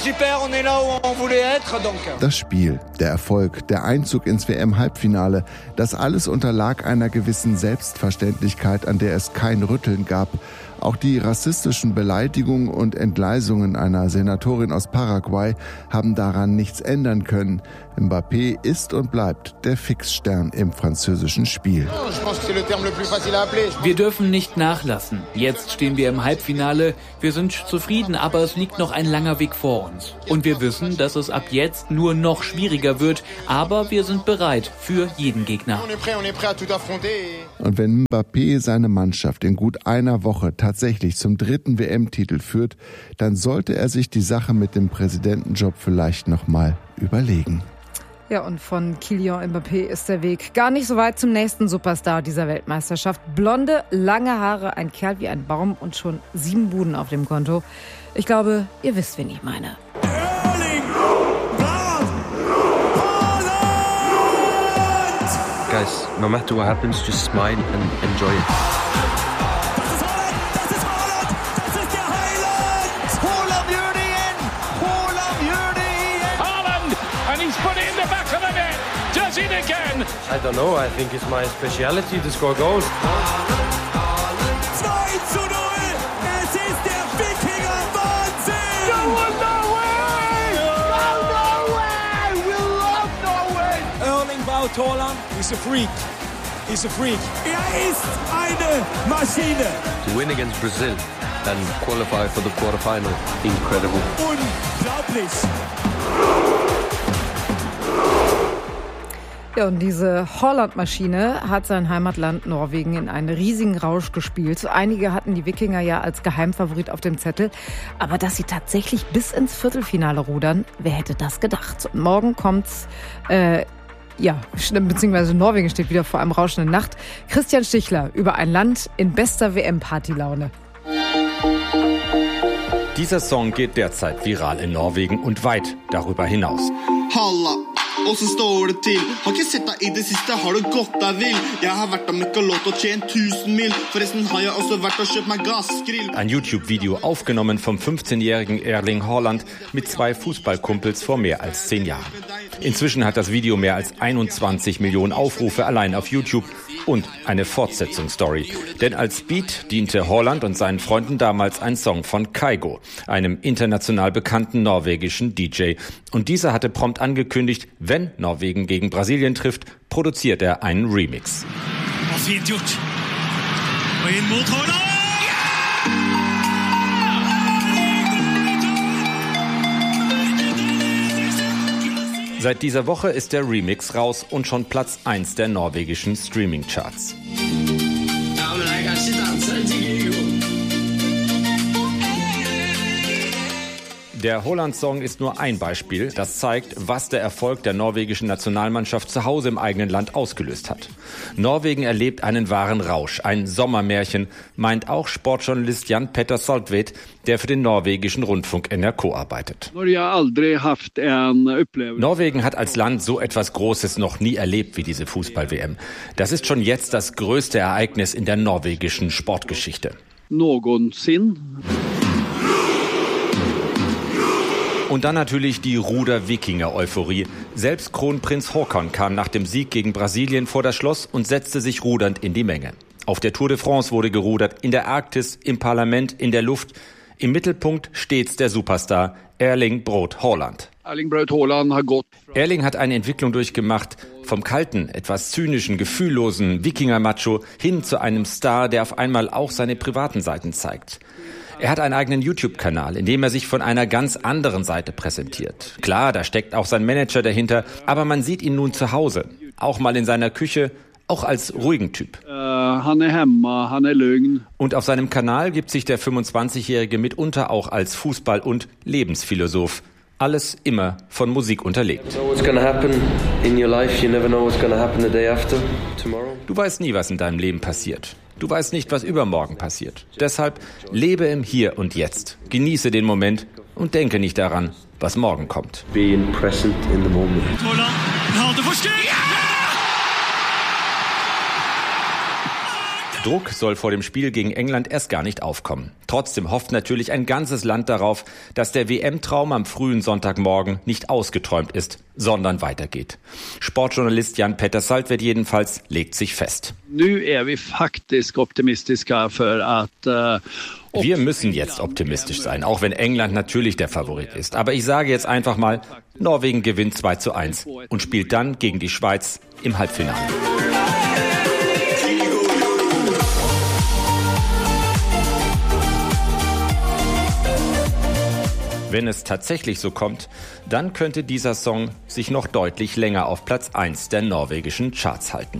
Das Spiel, der Erfolg, der Einzug ins WM-Halbfinale, das alles unterlag einer gewissen Selbstverständlichkeit, an der es kein Rütteln gab. Auch die rassistischen Beleidigungen und Entgleisungen einer Senatorin aus Paraguay haben daran nichts ändern können. Mbappé ist und bleibt der Fixstern im französischen Spiel. Wir dürfen nicht nachlassen. Jetzt stehen wir im Halbfinale. Wir sind zufrieden, aber es liegt noch ein langer Weg vor uns. Und wir wissen, dass es ab jetzt nur noch schwieriger wird. Aber wir sind bereit für jeden Gegner. Und wenn Mbappé seine Mannschaft in gut einer Woche tatsächlich zum 3. WM-Titel führt, dann sollte er sich die Sache mit dem Präsidentenjob vielleicht nochmal überlegen. Ja, und von Kylian Mbappé ist der Weg gar nicht so weit zum nächsten Superstar dieser Weltmeisterschaft. Blonde, lange Haare, ein Kerl wie ein Baum und schon 7 Buden auf dem Konto. Ich glaube, ihr wisst, wen ich meine. Erling Braut Haaland! Guys, no matter what happens, just smile and enjoy it. Das ist Haaland! Das ist der Heiland! Haaland gjør det igjen! Haaland gjør det igjen! Haaland, and he's put it in the back of the net. Does it again? I don't know, I think it's my speciality to score goals. 2:0! Es ist der Wikinger Wahnsinn! No way! We love Norway! Erling Braut Haaland is a freak. He's a freak. Er ist eine Maschine. To win against Brazil and qualify for the quarterfinal, incredible. Unglaublich. Ja, und diese Haaland-Maschine hat sein Heimatland Norwegen in einen riesigen Rausch gespielt. Einige hatten die Wikinger ja als Geheimfavorit auf dem Zettel. Aber dass sie tatsächlich bis ins Viertelfinale rudern, wer hätte das gedacht? Und morgen kommt's, beziehungsweise Norwegen steht wieder vor einem rauschenden Nacht. Christian Stichler über ein Land in bester WM-Partylaune. Dieser Song geht derzeit viral in Norwegen und weit darüber hinaus. Halla, og så står det til. Har ikke sett deg i det siste, har det gått deg vill. Jeg har vært og mekka låt og tjent 1000 mil. Forresten har jeg også vært og kjøpt meg gassgrill. Ein YouTube-Video aufgenommen vom 15-jährigen Erling Haaland mit 2 Fußballkumpels vor mehr als 10 Jahren. Inzwischen hat das Video mehr als 21 Millionen Aufrufe allein auf YouTube und eine Fortsetzungsstory. Denn als Beat diente Haaland und seinen Freunden damals ein Song von Kygo, einem international bekannten norwegischen DJ. Und dieser hatte prompt angekündigt, wenn Norwegen gegen Brasilien trifft, produziert er einen Remix. Fint gjort. Og inn mot Haaland! Seit dieser Woche ist der Remix raus und schon Platz 1 der norwegischen Streaming-Charts. Der Haaland-Song ist nur ein Beispiel, das zeigt, was der Erfolg der norwegischen Nationalmannschaft zu Hause im eigenen Land ausgelöst hat. Norwegen erlebt einen wahren Rausch, ein Sommermärchen, meint auch Sportjournalist Jan Petter Soltvedt, der für den norwegischen Rundfunk NRK arbeitet. Norwegen hat als Land so etwas Großes noch nie erlebt wie diese Fußball-WM. Das ist schon jetzt das größte Ereignis in der norwegischen Sportgeschichte. Und dann natürlich die Ruder-Wikinger-Euphorie. Selbst Kronprinz Haakon kam nach dem Sieg gegen Brasilien vor das Schloss und setzte sich rudernd in die Menge. Auf der Tour de France wurde gerudert, in der Arktis, im Parlament, in der Luft. Im Mittelpunkt stets der Superstar Erling Braut Haaland. Erling hat eine Entwicklung durchgemacht, vom kalten, etwas zynischen, gefühllosen Wikinger-Macho hin zu einem Star, der auf einmal auch seine privaten Seiten zeigt. Er hat einen eigenen YouTube-Kanal, in dem er sich von einer ganz anderen Seite präsentiert. Klar, da steckt auch sein Manager dahinter, aber man sieht ihn nun zu Hause, auch mal in seiner Küche, auch als ruhigen Typ. Und auf seinem Kanal gibt sich der 25-Jährige mitunter auch als Fußball- und Lebensphilosoph. Alles immer von Musik unterlegt. Du weißt nie, was in deinem Leben passiert. Du weißt nicht, was übermorgen passiert. Deshalb lebe im Hier und Jetzt. Genieße den Moment und denke nicht daran, was morgen kommt. Being present in the moment. Druck soll vor dem Spiel gegen England erst gar nicht aufkommen. Trotzdem hofft natürlich ein ganzes Land darauf, dass der WM-Traum am frühen Sonntagmorgen nicht ausgeträumt ist, sondern weitergeht. Sportjournalist Jan-Petter Saltvedt jedenfalls legt sich fest. Wir müssen jetzt optimistisch sein, auch wenn England natürlich der Favorit ist. Aber ich sage jetzt einfach mal, Norwegen gewinnt 2:1 und spielt dann gegen die Schweiz im Halbfinale. Wenn es tatsächlich so kommt, dann könnte dieser Song sich noch deutlich länger auf Platz 1 der norwegischen Charts halten.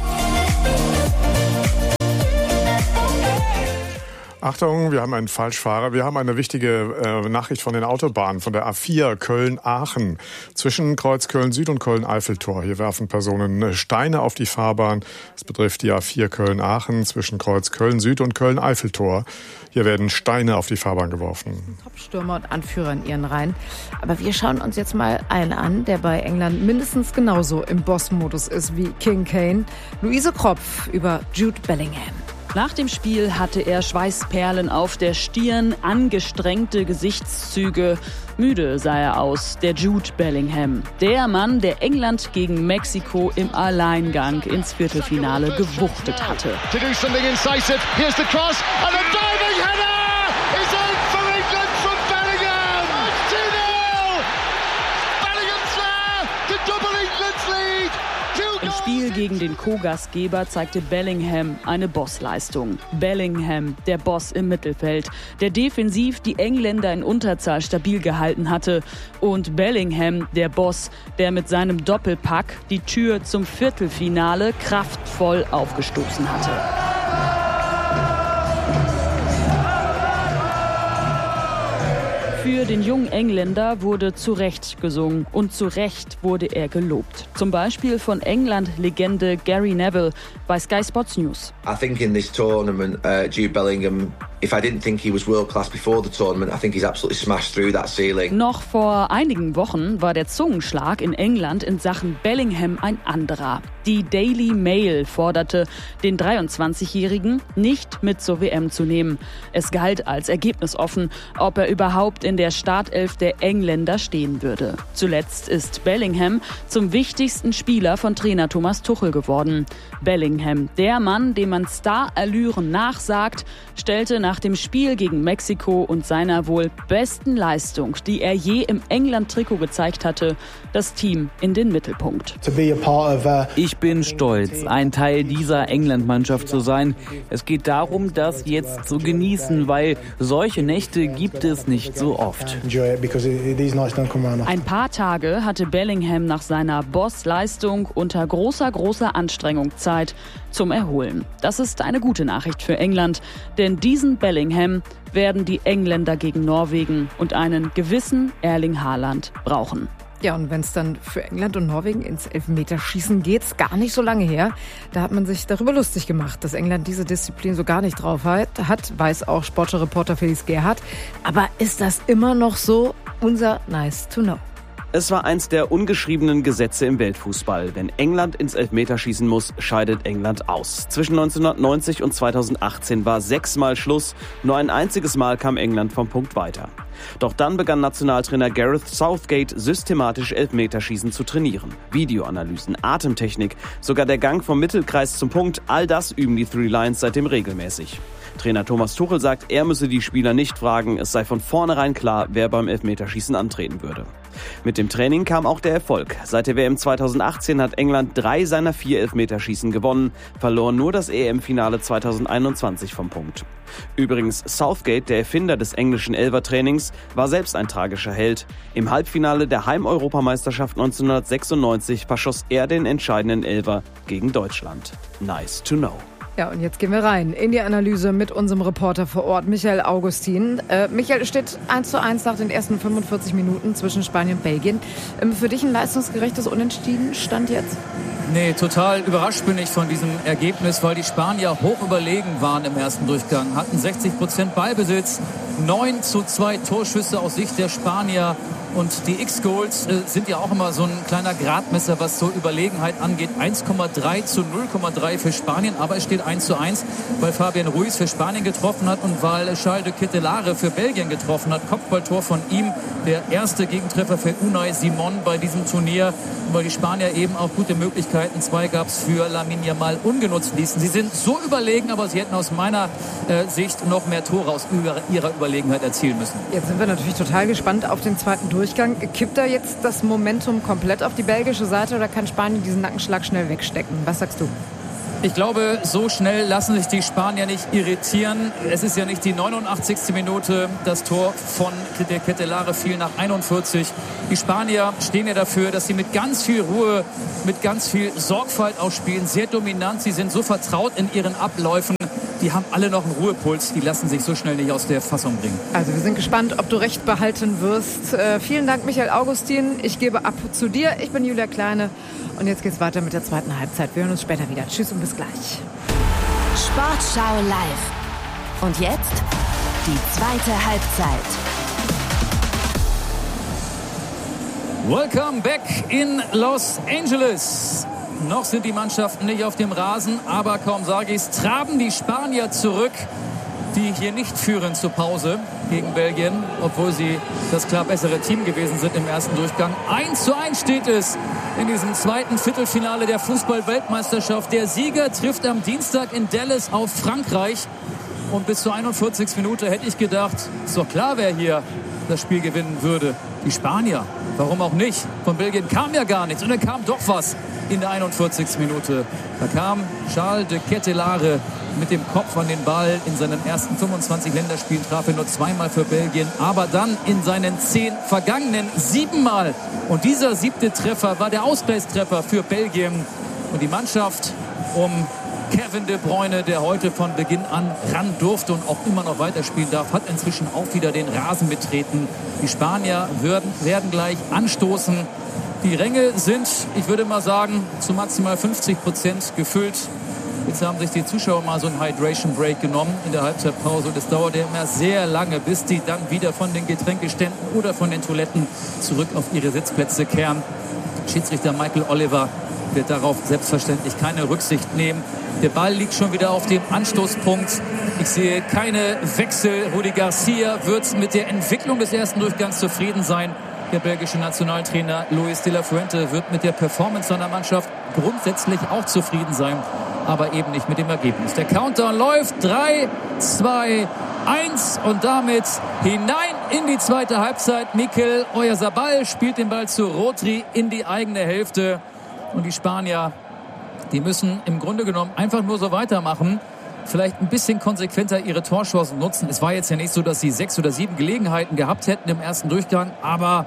Achtung, wir haben einen Falschfahrer. Wir haben eine wichtige Nachricht von den Autobahnen, von der A4 Köln-Aachen. Zwischen Kreuz Köln-Süd und Köln-Eiffeltor. Hier werfen Personen Steine auf die Fahrbahn. Das betrifft die A4 Köln-Aachen zwischen Kreuz Köln-Süd und Köln-Eiffeltor. Hier werden Steine auf die Fahrbahn geworfen. Top-Stürmer und Anführer in ihren Reihen. Aber wir schauen uns jetzt mal einen an, der bei England mindestens genauso im Boss-Modus ist wie King Kane. Luise Kropf über Jude Bellingham. Nach dem Spiel hatte er Schweißperlen auf der Stirn, angestrengte Gesichtszüge. Müde sah er aus, der Jude Bellingham. Der Mann, der England gegen Mexiko im Alleingang ins Viertelfinale gewuchtet hatte. Im Spiel gegen den Co-Gastgeber zeigte Bellingham eine Bossleistung. Bellingham, der Boss im Mittelfeld, der defensiv die Engländer in Unterzahl stabil gehalten hatte. Und Bellingham, der Boss, der mit seinem Doppelpack die Tür zum Viertelfinale kraftvoll aufgestoßen hatte. Für den jungen Engländer wurde zu Recht gesungen und zu Recht wurde er gelobt. Zum Beispiel von England-Legende Gary Neville bei Sky Sports News. I think in this tournament, Jude Bellingham, if I didn't think he was world class before the tournament, I think he's absolutely smashed through that ceiling. Noch vor einigen Wochen war der Zungenschlag in England in Sachen Bellingham ein anderer. Die Daily Mail forderte, den 23-Jährigen nicht mit zur WM zu nehmen. Es galt als ergebnisoffen, ob er überhaupt in der Startelf der Engländer stehen würde. Zuletzt ist Bellingham zum wichtigsten Spieler von Trainer Thomas Tuchel geworden. Bellingham, der Mann, dem man Star-Allüren nachsagt, stellte nach dem Spiel gegen Mexiko und seiner wohl besten Leistung, die er je im England-Trikot gezeigt hatte, das Team in den Mittelpunkt. Ich bin stolz, ein Teil dieser England-Mannschaft zu sein. Es geht darum, das jetzt zu genießen, weil solche Nächte gibt es nicht so oft. Ein paar Tage hatte Bellingham nach seiner Boss-Leistung unter großer Anstrengung Zeit zum Erholen. Das ist eine gute Nachricht für England, denn diesen Bellingham werden die Engländer gegen Norwegen und einen gewissen Erling Haaland brauchen. Ja, und wenn es dann für England und Norwegen ins Elfmeterschießen geht, ist gar nicht so lange her. Da hat man sich darüber lustig gemacht, dass England diese Disziplin so gar nicht drauf hat, weiß auch Sportreporter Felix Gerhardt. Aber ist das immer noch so? Unser Nice to Know. Es war eins der ungeschriebenen Gesetze im Weltfußball. Wenn England ins Elfmeterschießen muss, scheidet England aus. Zwischen 1990 und 2018 war 6-mal Schluss. Nur ein einziges Mal kam England vom Punkt weiter. Doch dann begann Nationaltrainer Gareth Southgate systematisch Elfmeterschießen zu trainieren. Videoanalysen, Atemtechnik, sogar der Gang vom Mittelkreis zum Punkt, all das üben die Three Lions seitdem regelmäßig. Trainer Thomas Tuchel sagt, er müsse die Spieler nicht fragen, es sei von vornherein klar, wer beim Elfmeterschießen antreten würde. Mit dem Training kam auch der Erfolg. Seit der WM 2018 hat England 3 seiner 4 Elfmeterschießen gewonnen, verlor nur das EM-Finale 2021 vom Punkt. Übrigens, Southgate, der Erfinder des englischen Elfertrainings, war selbst ein tragischer Held. Im Halbfinale der Heim-Europameisterschaft 1996 verschoss er den entscheidenden Elfer gegen Deutschland. Nice to know. Ja, und jetzt gehen wir rein in die Analyse mit unserem Reporter vor Ort, Michael Augustin. Michael, es steht 1:1 nach den ersten 45 Minuten zwischen Spanien und Belgien. Für dich ein leistungsgerechtes Unentschieden Stand jetzt? Nee, total überrascht bin ich von diesem Ergebnis, weil die Spanier hoch überlegen waren im ersten Durchgang, hatten 60% Ballbesitz, 9:2 Torschüsse aus Sicht der Spanier. Und die X-Goals sind ja auch immer so ein kleiner Gradmesser, was so Überlegenheit angeht. 1,3 zu 0,3 für Spanien, aber es steht 1:1, weil Fabian Ruiz für Spanien getroffen hat und weil Charles de Ketelaere für Belgien getroffen hat. Kopfballtor von ihm, der erste Gegentreffer für Unai Simon bei diesem Turnier, weil die Spanier eben auch gute Möglichkeiten, 2 gab es für Lamine Yamal, ungenutzt ließen. Sie sind so überlegen, aber sie hätten aus meiner Sicht noch mehr Tore aus ihrer Überlegenheit erzielen müssen. Jetzt sind wir natürlich total gespannt auf den zweiten Durchgang. Kippt da jetzt das Momentum komplett auf die belgische Seite oder kann Spanien diesen Nackenschlag schnell wegstecken? Was sagst du? Ich glaube, so schnell lassen sich die Spanier nicht irritieren. Es ist ja nicht die 89. Minute. Das Tor von de Ketelaere fiel nach 41. Die Spanier stehen ja dafür, dass sie mit ganz viel Ruhe, mit ganz viel Sorgfalt auch spielen. Sehr dominant. Sie sind so vertraut in ihren Abläufen. Die haben alle noch einen Ruhepuls. Die lassen sich so schnell nicht aus der Fassung bringen. Also wir sind gespannt, ob du recht behalten wirst. Vielen Dank, Michael Augustin. Ich gebe ab zu dir. Ich bin Julia Kleine. Und jetzt geht's weiter mit der zweiten Halbzeit. Wir hören uns später wieder. Tschüss und bis gleich. Sportschau live. Und jetzt die zweite Halbzeit. Welcome back in Los Angeles. Noch sind die Mannschaften nicht auf dem Rasen, aber kaum sage ich es, traben die Spanier zurück, die hier nicht führen zur Pause gegen Belgien, obwohl sie das klar bessere Team gewesen sind im ersten Durchgang. 1:1 steht es in diesem zweiten Viertelfinale der Fußball-Weltmeisterschaft. Der Sieger trifft am Dienstag in Dallas auf Frankreich. Und bis zur 41. Minute hätte ich gedacht, ist doch klar, wer hier das Spiel gewinnen würde. Die Spanier. Warum auch nicht? Von Belgien kam ja gar nichts. Und dann kam doch was in der 41. Minute. Da kam Charles de Ketelaere mit dem Kopf an den Ball. In seinen ersten 25 Länderspielen traf er nur 2-mal für Belgien. Aber dann in seinen 10 vergangenen 7-mal. Und dieser 7. Treffer war der Ausgleichstreffer für Belgien. Und die Mannschaft um Kevin De Bruyne, der heute von Beginn an ran durfte und auch immer noch weiterspielen darf, hat inzwischen auch wieder den Rasen betreten. Die Spanier werden gleich anstoßen. Die Ränge sind, ich würde mal sagen, zu maximal 50% gefüllt. Jetzt haben sich die Zuschauer mal so einen Hydration Break genommen in der Halbzeitpause. Und es dauert ja immer sehr lange, bis die dann wieder von den Getränkeständen oder von den Toiletten zurück auf ihre Sitzplätze kehren. Schiedsrichter Michael Oliver wird darauf selbstverständlich keine Rücksicht nehmen. Der Ball liegt schon wieder auf dem Anstoßpunkt. Ich sehe keine Wechsel. Rudi Garcia wird mit der Entwicklung des ersten Durchgangs zufrieden sein. Der belgische Nationaltrainer Luis de la Fuente wird mit der Performance seiner Mannschaft grundsätzlich auch zufrieden sein, aber eben nicht mit dem Ergebnis. Der Countdown läuft. 3, 2, 1 und damit hinein in die zweite Halbzeit. Mikel Oyarzabal spielt den Ball zu Rodri in die eigene Hälfte. Und die Spanier, die müssen im Grunde genommen einfach nur so weitermachen. Vielleicht ein bisschen konsequenter ihre Torchancen nutzen. Es war jetzt ja nicht so, dass sie 6 oder 7 Gelegenheiten gehabt hätten im ersten Durchgang, aber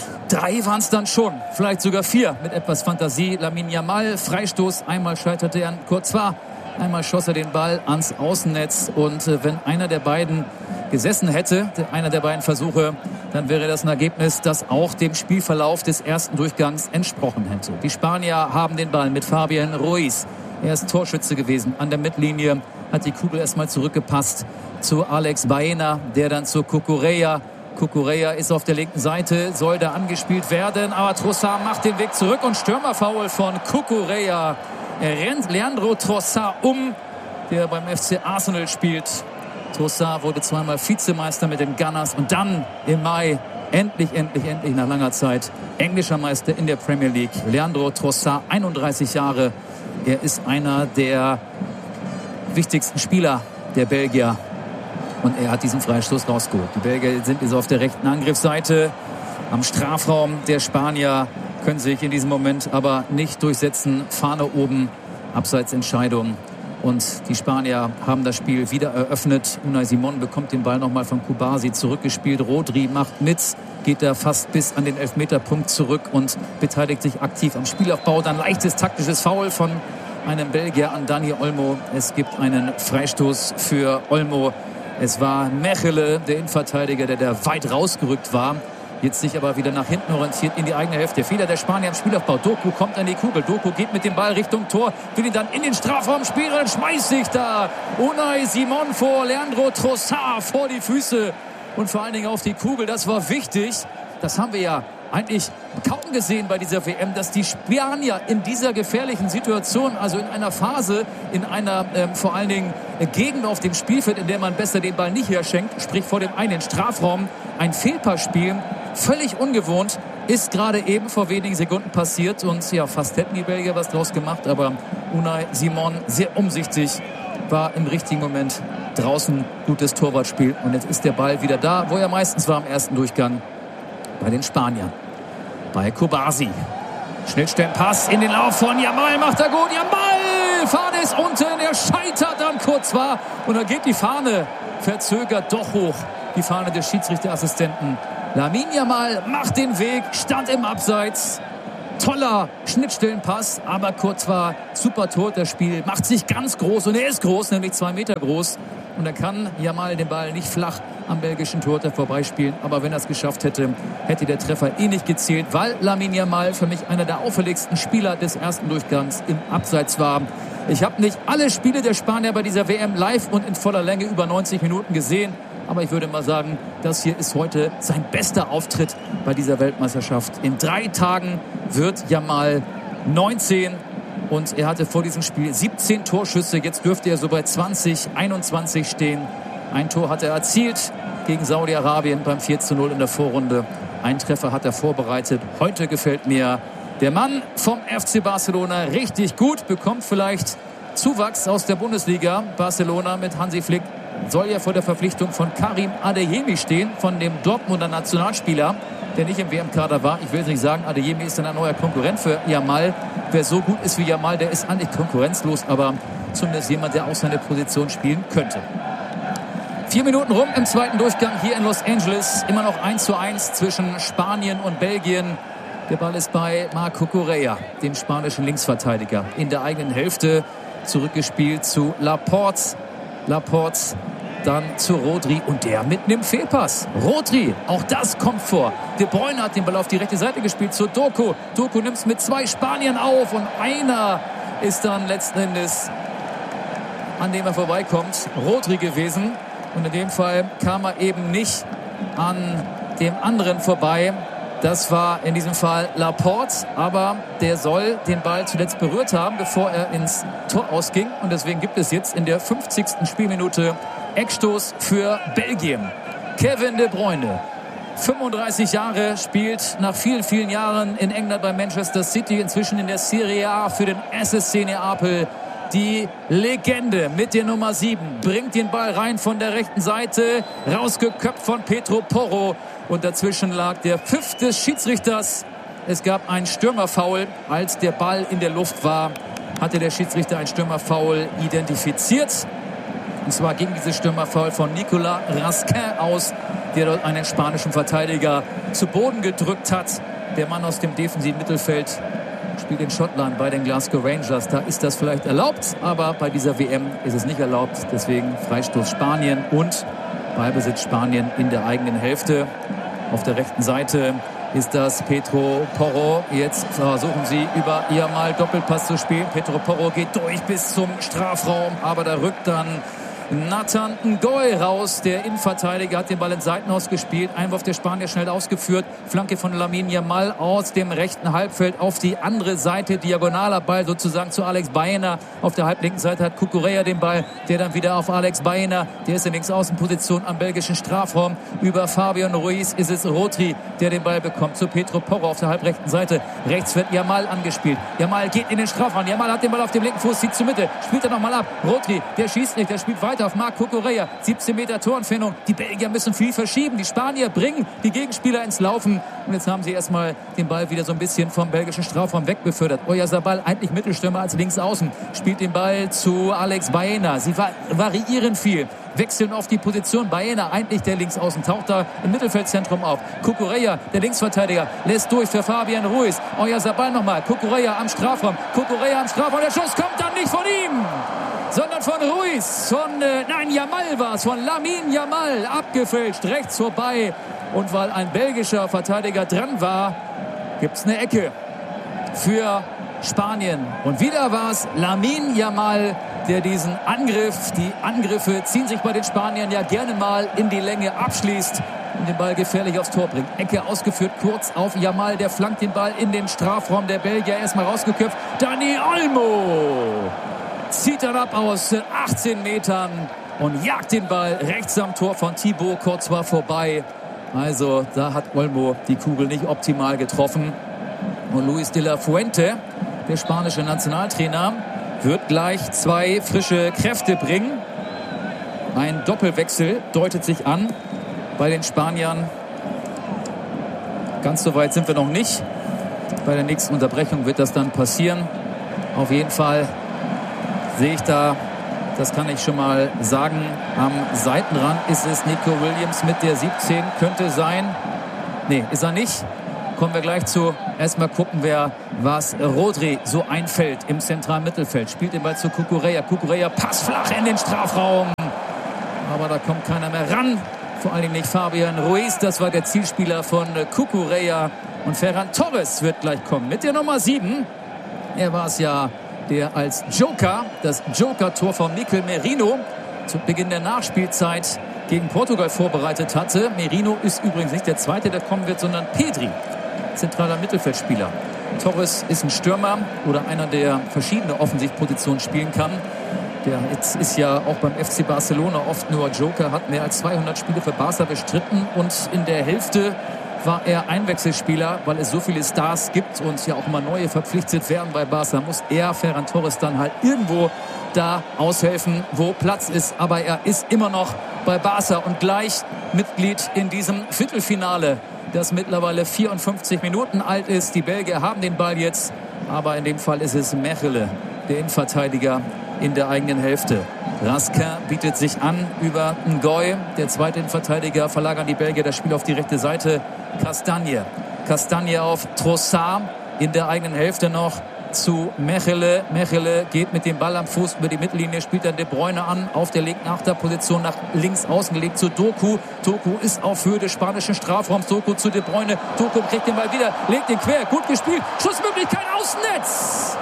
3 waren es dann schon. Vielleicht sogar 4 mit etwas Fantasie. Lamine Yamal, Freistoß. Einmal scheiterte er an Courtois. Einmal schoss er den Ball ans Außennetz. Und wenn einer der beiden gesessen hätte, einer der beiden Versuche, dann wäre das ein Ergebnis, das auch dem Spielverlauf des ersten Durchgangs entsprochen hätte. Die Spanier haben den Ball mit Fabian Ruiz. Er ist Torschütze gewesen an der Mittellinie, hat die Kugel erstmal zurückgepasst zu Alex Baena, der dann zu Cucurella. Cucurella ist auf der linken Seite, soll da angespielt werden, aber Trossard macht den Weg zurück und Stürmerfoul von Cucurella. Er rennt Leandro Trossard der beim FC Arsenal spielt. Trossard wurde 2-mal Vizemeister mit den Gunners und dann im Mai endlich nach langer Zeit englischer Meister in der Premier League. Leandro Trossard, 31 Jahre. Er ist einer der wichtigsten Spieler der Belgier. Und er hat diesen Freistoß rausgeholt. Die Belgier sind jetzt auf der rechten Angriffsseite. Am Strafraum der Spanier können sich in diesem Moment aber nicht durchsetzen. Fahne oben, Abseitsentscheidung. Und die Spanier haben das Spiel wieder eröffnet. Unai Simon bekommt den Ball nochmal von Kubasi zurückgespielt. Rodri macht mit, geht da fast bis an den Elfmeterpunkt zurück und beteiligt sich aktiv am Spielaufbau. Dann leichtes taktisches Foul von einem Belgier an Dani Olmo. Es gibt einen Freistoß für Olmo. Es war Mechele, der Innenverteidiger, der da weit rausgerückt war. Jetzt sich aber wieder nach hinten orientiert in die eigene Hälfte. Fehler der Spanier im Spielaufbau. Doku kommt an die Kugel. Doku geht mit dem Ball Richtung Tor. Will ihn dann in den Strafraum spielen. Und dann schmeißt sich da Unai Simon vor Leandro Trossard vor die Füße. Und vor allen Dingen auf die Kugel. Das war wichtig. das haben wir ja eigentlich kaum gesehen bei dieser WM, dass die Spanier in dieser gefährlichen Situation, also in einer Phase, in einer vor allen Dingen Gegend auf dem Spielfeld, in der man besser den Ball nicht herschenkt, sprich vor dem einen Strafraum, ein Fehlpass spielen, völlig ungewohnt, ist gerade eben vor wenigen Sekunden passiert und ja, fast hätten die Belgier was draus gemacht, aber Unai Simon sehr umsichtig, war im richtigen Moment draußen, gutes Torwartspiel und jetzt ist der Ball wieder da, wo er meistens war im ersten Durchgang bei den Spaniern. Bei Kobasi. Schnittstellenpass in den Lauf von Yamal, macht er gut. Yamal, Fahne ist unten, er scheitert dann kurz war und dann geht die Fahne verzögert doch hoch. Die Fahne des Schiedsrichterassistenten. Lamine Yamal macht den Weg, stand im Abseits. Toller Schnittstellenpass, aber kurz war super tot. Das Spiel macht sich ganz groß und er ist groß, nämlich 2 Meter groß. Und er kann Yamal den Ball nicht flach am belgischen Torhüter vorbeispielen. Aber wenn er es geschafft hätte, hätte der Treffer nicht gezählt, weil Lamine Yamal für mich einer der auffälligsten Spieler des ersten Durchgangs im Abseits war. Ich habe nicht alle Spiele der Spanier bei dieser WM live und in voller Länge über 90 Minuten gesehen. Aber ich würde mal sagen, das hier ist heute sein bester Auftritt bei dieser Weltmeisterschaft. In 3 Tagen wird Yamal 19 und er hatte vor diesem Spiel 17 Torschüsse. Jetzt dürfte er so bei 20, 21 stehen. Ein Tor hat er erzielt gegen Saudi-Arabien beim 4:0 in der Vorrunde. Ein Treffer hat er vorbereitet. Heute gefällt mir der Mann vom FC Barcelona richtig gut. Bekommt vielleicht Zuwachs aus der Bundesliga. Barcelona mit Hansi Flick soll ja vor der Verpflichtung von Karim Adeyemi stehen, von dem Dortmunder Nationalspieler, der nicht im WM-Kader war. Ich will jetzt nicht sagen, Adeyemi ist dann ein neuer Konkurrent für Yamal. Wer so gut ist wie Yamal, der ist eigentlich konkurrenzlos, aber zumindest jemand, der auch seine Position spielen könnte. 4 Minuten rum im zweiten Durchgang hier in Los Angeles. Immer noch 1:1 zwischen Spanien und Belgien. Der Ball ist bei Marco Correa, dem spanischen Linksverteidiger. In der eigenen Hälfte zurückgespielt zu Laporte. Laporte dann zu Rodri und der mit einem Fehlpass. Rodri, auch das kommt vor. De Bruyne hat den Ball auf die rechte Seite gespielt zu Doku. Doku nimmt es mit 2 Spaniern auf und einer ist dann letzten Endes, an dem er vorbeikommt, Rodri gewesen. Und in dem Fall kam er eben nicht an dem anderen vorbei. Das war in diesem Fall Laporte, aber der soll den Ball zuletzt berührt haben, bevor er ins Tor ausging. Und deswegen gibt es jetzt in der 50. Spielminute Eckstoß für Belgien. Kevin De Bruyne, 35 Jahre, spielt nach vielen, vielen Jahren in England bei Manchester City, inzwischen in der Serie A für den SSC Neapel. Die Legende mit der Nummer 7 bringt den Ball rein von der rechten Seite, rausgeköpft von Pedro Porro. Und dazwischen lag der Pfiff des Schiedsrichters. Es gab ein Stürmerfoul. Als der Ball in der Luft war, hatte der Schiedsrichter ein Stürmerfoul identifiziert. Und zwar ging dieses Stürmerfoul von Nicolas Raskin aus, der dort einen spanischen Verteidiger zu Boden gedrückt hat. Der Mann aus dem defensiven Mittelfeld spielt in Schottland bei den Glasgow Rangers. Da ist das vielleicht erlaubt, aber bei dieser WM ist es nicht erlaubt. Deswegen Freistoß Spanien und Ballbesitz Spanien in der eigenen Hälfte. Auf der rechten Seite ist das Pedro Porro. Jetzt versuchen sie über Yamal Doppelpass zu spielen. Pedro Porro geht durch bis zum Strafraum, aber da rückt dann Nathan Ngoy raus. Der Innenverteidiger hat den Ball ins Seitenhaus gespielt. Einwurf der Spanier schnell ausgeführt. Flanke von Lamine Yamal aus dem rechten Halbfeld auf die andere Seite. Diagonaler Ball sozusagen zu Alex Baena. Auf der halblinken Seite hat Cucurella den Ball, der dann wieder auf Alex Baena. Der ist in Linksaußenposition am belgischen Strafraum. Über Fabian Ruiz ist es Rodri, der den Ball bekommt. Zu Pedro Porro auf der halbrechten Seite. Rechts wird Yamal angespielt. Yamal geht in den Strafraum. Yamal hat den Ball auf dem linken Fuß, zieht zur Mitte. Spielt er nochmal ab. Rodri, der schießt nicht, der spielt weiter auf Marco Correa. 17 Meter Torentfernung. Die Belgier müssen viel verschieben. Die Spanier bringen die Gegenspieler ins Laufen. Und jetzt haben sie erstmal den Ball wieder so ein bisschen vom belgischen Strafraum wegbefördert. Oyarzabal, eigentlich Mittelstürmer als Linksaußen, spielt den Ball zu Alex Baena. Sie variieren viel, wechseln auf die Position. Baena, eigentlich der Linksaußen, taucht da im Mittelfeldzentrum auf. Cucurella, der Linksverteidiger, lässt durch für Fabian Ruiz. Oyarzabal nochmal. Cucurella am Strafraum. Cucurella am Strafraum. Der Schuss kommt dann nicht von ihm, sondern von Ruiz. Yamal war es, von Lamine Yamal. Abgefälscht, rechts vorbei. Und weil ein belgischer Verteidiger dran war, gibt es eine Ecke für Spanien. Und wieder war es Lamine Yamal, der diesen Angriff, die Angriffe ziehen sich bei den Spaniern ja gerne mal in die Länge, abschließt. und den Ball gefährlich aufs Tor bringt. Ecke ausgeführt, kurz auf Yamal, der flankt den Ball in den Strafraum der Belgier, erstmal rausgeköpft. Dani Olmo zieht dann ab aus 18 Metern und jagt den Ball rechts am Tor von Thibaut Courtois vorbei. Also da hat Olmo die Kugel nicht optimal getroffen. Und Luis de la Fuente, der spanische Nationaltrainer, wird gleich 2 frische Kräfte bringen. Ein Doppelwechsel deutet sich an bei den Spaniern. Ganz so weit sind wir noch nicht. Bei der nächsten Unterbrechung wird das dann passieren. Auf jeden Fall sehe ich da, das kann ich schon mal sagen, am Seitenrand ist es Nico Williams mit der 17, könnte sein. Nee, ist er nicht. Kommen wir gleich zu. Erstmal gucken wir, was Rodri so einfällt im zentralen Mittelfeld. Spielt den Ball zu Cucurella. Cucurella passt flach in den Strafraum. Aber da kommt keiner mehr ran. Vor allem nicht Fabian Ruiz. Das war der Zielspieler von Cucurella. Und Ferran Torres wird gleich kommen mit der Nummer 7. Er war es ja, der als Joker, das Joker-Tor von Mikel Merino zu Beginn der Nachspielzeit gegen Portugal vorbereitet hatte. Merino ist übrigens nicht der Zweite, der kommen wird, sondern Pedri, zentraler Mittelfeldspieler. Torres ist ein Stürmer oder einer, der verschiedene Offensivpositionen spielen kann. Der jetzt ist ja auch beim FC Barcelona oft nur Joker, hat mehr als 200 Spiele für Barca bestritten und in der Hälfte war er Einwechselspieler, weil es so viele Stars gibt und ja auch immer neue verpflichtet werden bei Barca, muss er, Ferran Torres, dann halt irgendwo da aushelfen, wo Platz ist. Aber er ist immer noch bei Barca und gleich Mitglied in diesem Viertelfinale, das mittlerweile 54 Minuten alt ist. Die Belgier haben den Ball jetzt, aber in dem Fall ist es Mechelen, der Innenverteidiger in der eigenen Hälfte. Raskin bietet sich an über Ngoy, der zweite Innenverteidiger, verlagern die Belgier das Spiel auf die rechte Seite. Castagne auf Trossard in der eigenen Hälfte noch zu Mechelen. Mechelen geht mit dem Ball am Fuß über die Mittellinie, spielt dann De Bruyne an, auf der linken Achterposition nach links außen gelegt zu Doku. Doku ist auf Höhe des spanischen Strafraums. Doku zu De Bruyne. Doku kriegt den Ball wieder, legt den quer, gut gespielt. Schussmöglichkeit, Außennetz.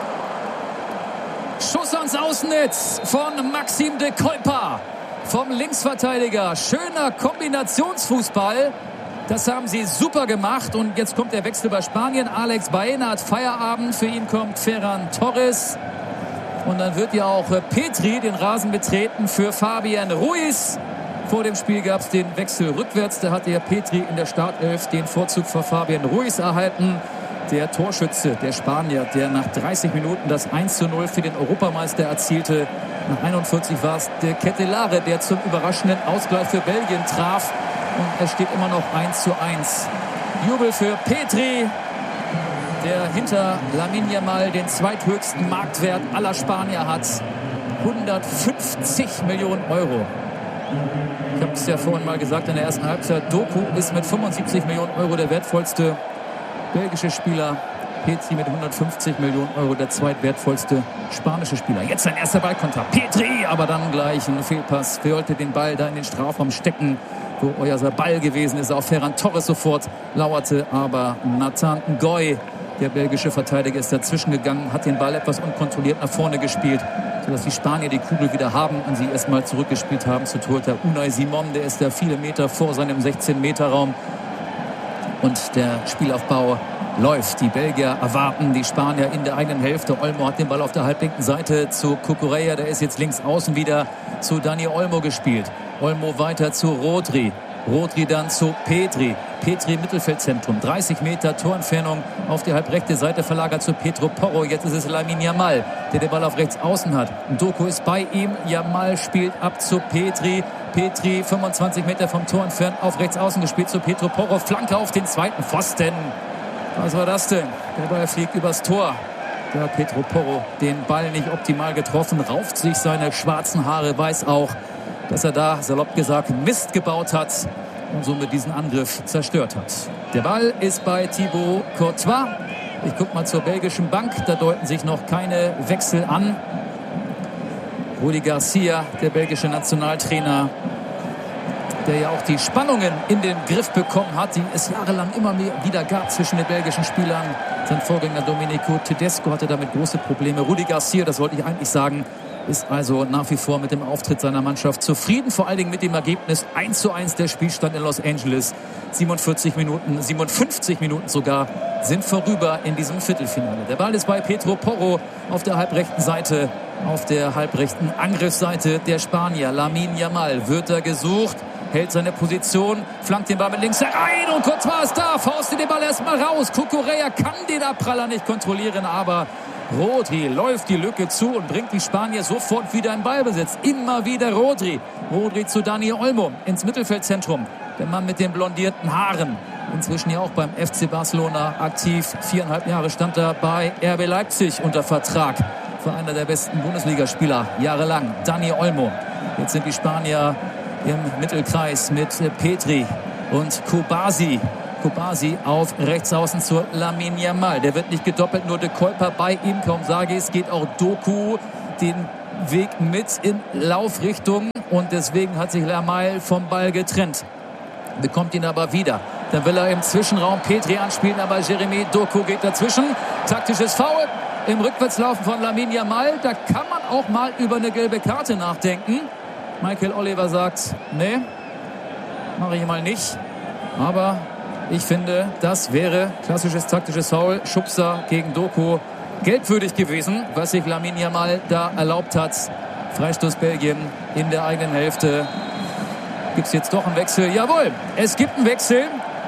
Schuss ans Außennetz von Maxime de Cuyper vom Linksverteidiger. Schöner Kombinationsfußball. Das haben sie super gemacht. Und jetzt kommt der Wechsel bei Spanien. Alex Baena hat Feierabend. Für ihn kommt Ferran Torres. Und dann wird ja auch Petri den Rasen betreten für Fabian Ruiz. Vor dem Spiel gab es den Wechsel rückwärts. Da hatte ja Petri in der Startelf den Vorzug für Fabian Ruiz erhalten. Der Torschütze, der Spanier, der nach 30 Minuten das 1:0 für den Europameister erzielte. Nach 41 war es der Ketelare, der zum überraschenden Ausgleich für Belgien traf. Und es steht immer noch 1:1. Jubel für Petri, der hinter Lamine Yamal den zweithöchsten Marktwert aller Spanier hat. 150 Millionen Euro. Ich habe es ja vorhin mal gesagt in der ersten Halbzeit. Doku ist mit 75 Millionen Euro der wertvollste belgische Spieler. Petri mit 150 Millionen Euro der zweitwertvollste spanische Spieler. Jetzt sein erster Ballkontakt. Petri, aber dann gleich ein Fehlpass. Wollte den Ball da in den Strafraum stecken, wo euer Ball gewesen ist. Auf Ferran Torres sofort lauerte, aber Nathan Ngoy, der belgische Verteidiger, ist dazwischen gegangen, hat den Ball etwas unkontrolliert nach vorne gespielt, sodass die Spanier die Kugel wieder haben und sie erstmal zurückgespielt haben zu Torhüter Unai Simon. Der ist da viele Meter vor seinem 16-Meter-Raum. Und der Spielaufbau läuft. Die Belgier erwarten die Spanier in der eigenen Hälfte. Olmo hat den Ball auf der halblinken Seite zu Cucurella. Der ist jetzt links außen wieder zu Dani Olmo gespielt. Olmo weiter zu Rodri. Rodri dann zu Pedri. Pedri Mittelfeldzentrum. 30 Meter Torentfernung auf die halbrechte Seite verlagert zu Pedro Porro. Jetzt ist es Lamine Yamal, der den Ball auf rechts außen hat. Doku ist bei ihm. Yamal spielt ab zu Pedri. Pedri 25 Meter vom Tor entfernt auf rechts außen gespielt zu Pedro Porro. Flanke auf den zweiten Pfosten. Was war das denn? Der Ball fliegt übers Tor. Da hat Pedro Porro den Ball nicht optimal getroffen. Rauft sich seine schwarzen Haare. Weiß auch, dass er da, salopp gesagt, Mist gebaut hat und somit diesen Angriff zerstört hat. Der Ball ist bei Thibaut Courtois. Ich gucke mal zur belgischen Bank. Da deuten sich noch keine Wechsel an. Rudi Garcia, der belgische Nationaltrainer, der ja auch die Spannungen in den Griff bekommen hat, die es jahrelang immer wieder gab zwischen den belgischen Spielern. Sein Vorgänger Domenico Tedesco hatte damit große Probleme. Rudi Garcia, das wollte ich eigentlich sagen, ist also nach wie vor mit dem Auftritt seiner Mannschaft zufrieden, vor allen Dingen mit dem Ergebnis 1:1 der Spielstand in Los Angeles. 57 Minuten sogar sind vorüber in diesem Viertelfinale. Der Ball ist bei Pedro Porro auf der halbrechten Seite, auf der halbrechten Angriffsseite der Spanier. Lamine Yamal wird da gesucht, hält seine Position, flankt den Ball mit links herein und kurz war es da, faustet den Ball erstmal raus. Cucurella kann den Abpraller nicht kontrollieren, aber Rodri läuft die Lücke zu und bringt die Spanier sofort wieder in Ballbesitz. Immer wieder Rodri. Rodri zu Dani Olmo ins Mittelfeldzentrum. Der Mann mit den blondierten Haaren. Inzwischen ja auch beim FC Barcelona aktiv. 4,5 Jahre stand er bei RB Leipzig unter Vertrag. Für einer der besten Bundesligaspieler jahrelang. Dani Olmo. Jetzt sind die Spanier im Mittelkreis mit Pedri und Kubasi. Kubasi auf Rechtsaußen zu Lamine Yamal. Der wird nicht gedoppelt, nur De Kuyper bei ihm. Kaum sage ich, es geht auch Doku den Weg mit in Laufrichtung. Und deswegen hat sich Yamal vom Ball getrennt. Bekommt ihn aber wieder. Dann will er im Zwischenraum Pedri anspielen, aber Jeremy Doku geht dazwischen. Taktisches Foul im Rückwärtslaufen von Lamine Yamal. Da kann man auch mal über eine gelbe Karte nachdenken. Michael Oliver sagt, nee, mache ich mal nicht. Aber ich finde, das wäre klassisches taktisches Foul. Schubser gegen Doku. Gelbwürdig gewesen, was sich Lamine Yamal da erlaubt hat. Freistoß Belgien in der eigenen Hälfte. Gibt es jetzt doch einen Wechsel? Jawohl, es gibt einen Wechsel.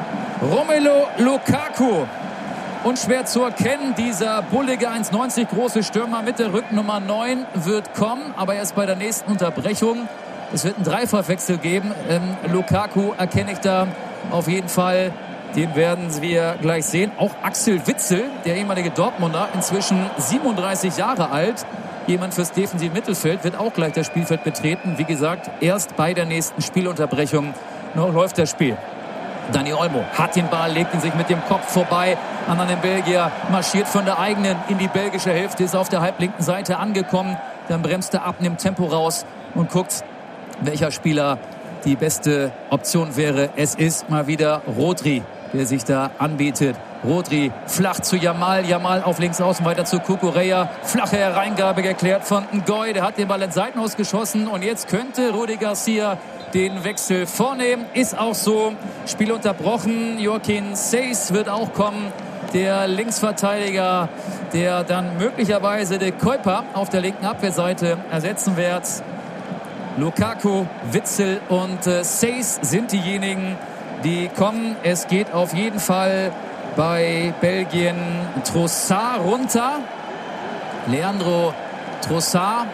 Romelu Lukaku. Unschwer zu erkennen, dieser bullige 1,90 große Stürmer mit der Rücknummer 9 wird kommen, aber erst bei der nächsten Unterbrechung. Es wird einen Dreifachwechsel geben. Lukaku erkenne ich da auf jeden Fall. Den werden wir gleich sehen. Auch Axel Witsel, der ehemalige Dortmunder, inzwischen 37 Jahre alt. Jemand fürs defensive Mittelfeld, wird auch gleich das Spielfeld betreten. Wie gesagt, erst bei der nächsten Spielunterbrechung noch läuft das Spiel. Dani Olmo hat den Ball, legt ihn sich mit dem Kopf vorbei an einen Belgier, marschiert von der eigenen in die belgische Hälfte, ist auf der halblinken Seite angekommen. Dann bremst er ab, nimmt Tempo raus und guckt, welcher Spieler die beste Option wäre. Es ist mal wieder Rodri, der sich da anbietet. Rodri flach zu Yamal, Yamal auf links außen weiter zu Cucurella. Flache Hereingabe geklärt von Ngoy, der hat den Ball ins Seitenhaus geschossen und jetzt könnte Rudi Garcia den Wechsel vornehmen. Ist auch so. Spiel unterbrochen. Joaquin Seyss wird auch kommen. Der Linksverteidiger, der dann möglicherweise De Kuyper auf der linken Abwehrseite ersetzen wird. Lukaku, Witsel und Seyss sind diejenigen, die kommen. Es geht auf jeden Fall bei Belgien Trossard runter. Leandro Trossard.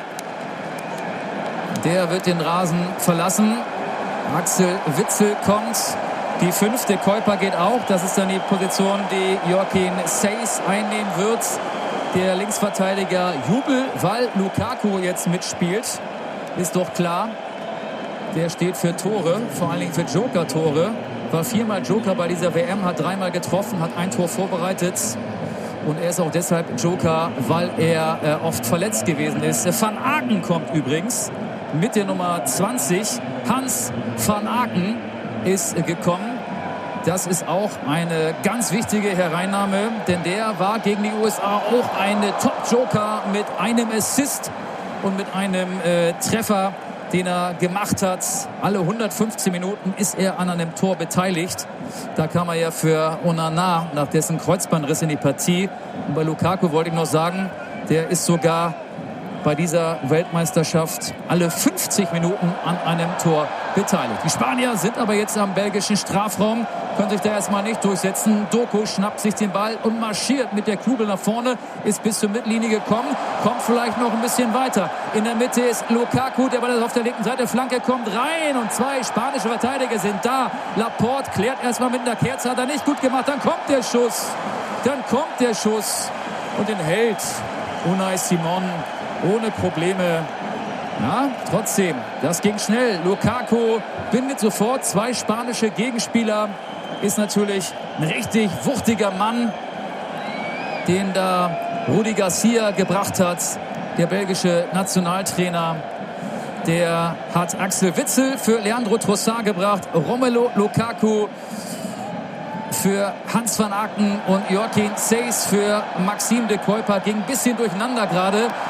Der wird den Rasen verlassen. Axel Witsel kommt. Die 5. De Kuyper geht auch. Das ist dann die Position, die Joaquin Seyss einnehmen wird. Der Linksverteidiger Jubel, weil Lukaku jetzt mitspielt. Ist doch klar. Der steht für Tore, vor allen Dingen für Joker-Tore. War 4-mal Joker bei dieser WM, hat 3-mal getroffen, hat ein Tor vorbereitet. Und er ist auch deshalb Joker, weil er oft verletzt gewesen ist. Van Aken kommt übrigens mit der Nummer 20. Hans van Aken ist gekommen. Das ist auch eine ganz wichtige Hereinnahme, denn der war gegen die USA auch ein Top-Joker mit einem Assist und mit einem Treffer, den er gemacht hat. Alle 115 Minuten ist er an einem Tor beteiligt. Da kam er ja für Onana nach dessen Kreuzbandriss in die Partie. Und bei Lukaku wollte ich noch sagen, der ist sogar bei dieser Weltmeisterschaft alle 50 Minuten an einem Tor beteiligt. Die Spanier sind aber jetzt am belgischen Strafraum, können sich da erstmal nicht durchsetzen. Doku schnappt sich den Ball und marschiert mit der Kugel nach vorne, ist bis zur Mittellinie gekommen, kommt vielleicht noch ein bisschen weiter. In der Mitte ist Lukaku, der Ball ist auf der linken Seite, Flanke kommt rein und 2 spanische Verteidiger sind da. Laporte klärt erstmal mit einer Kerze, hat er nicht gut gemacht, dann kommt der Schuss und den hält Unai Simon ohne Probleme. Ja, trotzdem, das ging schnell. Lukaku bindet sofort 2 spanische Gegenspieler. Ist natürlich ein richtig wuchtiger Mann, den da Rudi Garcia gebracht hat. Der belgische Nationaltrainer. Der hat Axel Witsel für Leandro Trossard gebracht. Romelu Lukaku für Hans van Aken und Joaquin Seyss für Maxime De Kuyper. Ging ein bisschen durcheinander gerade.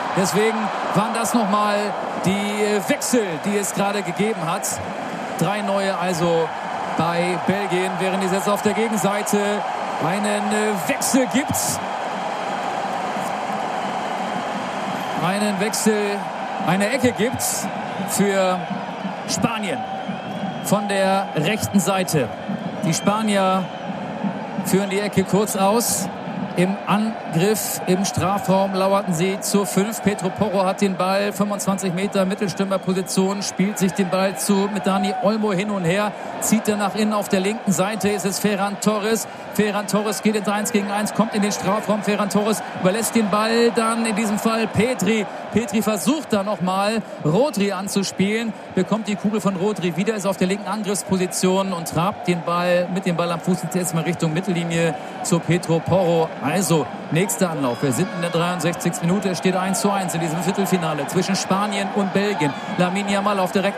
Deswegen waren das nochmal die Wechsel, die es gerade gegeben hat. 3 neue also bei Belgien, während es jetzt auf der Gegenseite einen Wechsel gibt. Eine Ecke gibt für Spanien von der rechten Seite. Die Spanier führen die Ecke kurz aus. Im Angriff im Strafraum lauerten sie zur 5. Pedro Porro hat den Ball, 25 Meter Mittelstürmerposition, spielt sich den Ball zu mit Dani Olmo hin und her, zieht er nach innen. Auf der linken Seite ist es Ferran Torres. Ferran Torres geht ins 1 gegen 1, kommt in den Strafraum. Ferran Torres überlässt den Ball dann in diesem Fall Pedri. Pedri versucht da nochmal Rodri anzuspielen, bekommt die Kugel von Rodri wieder, ist auf der linken Angriffsposition und trabt den Ball mit dem Ball am Fuß jetzt mal Richtung Mittellinie zu Pedro Porro. Also, nächster Anlauf. Wir sind in der 63. Minute. Es steht 1:1 in diesem Viertelfinale zwischen Spanien und Belgien. Lamine Yamal auf der rechten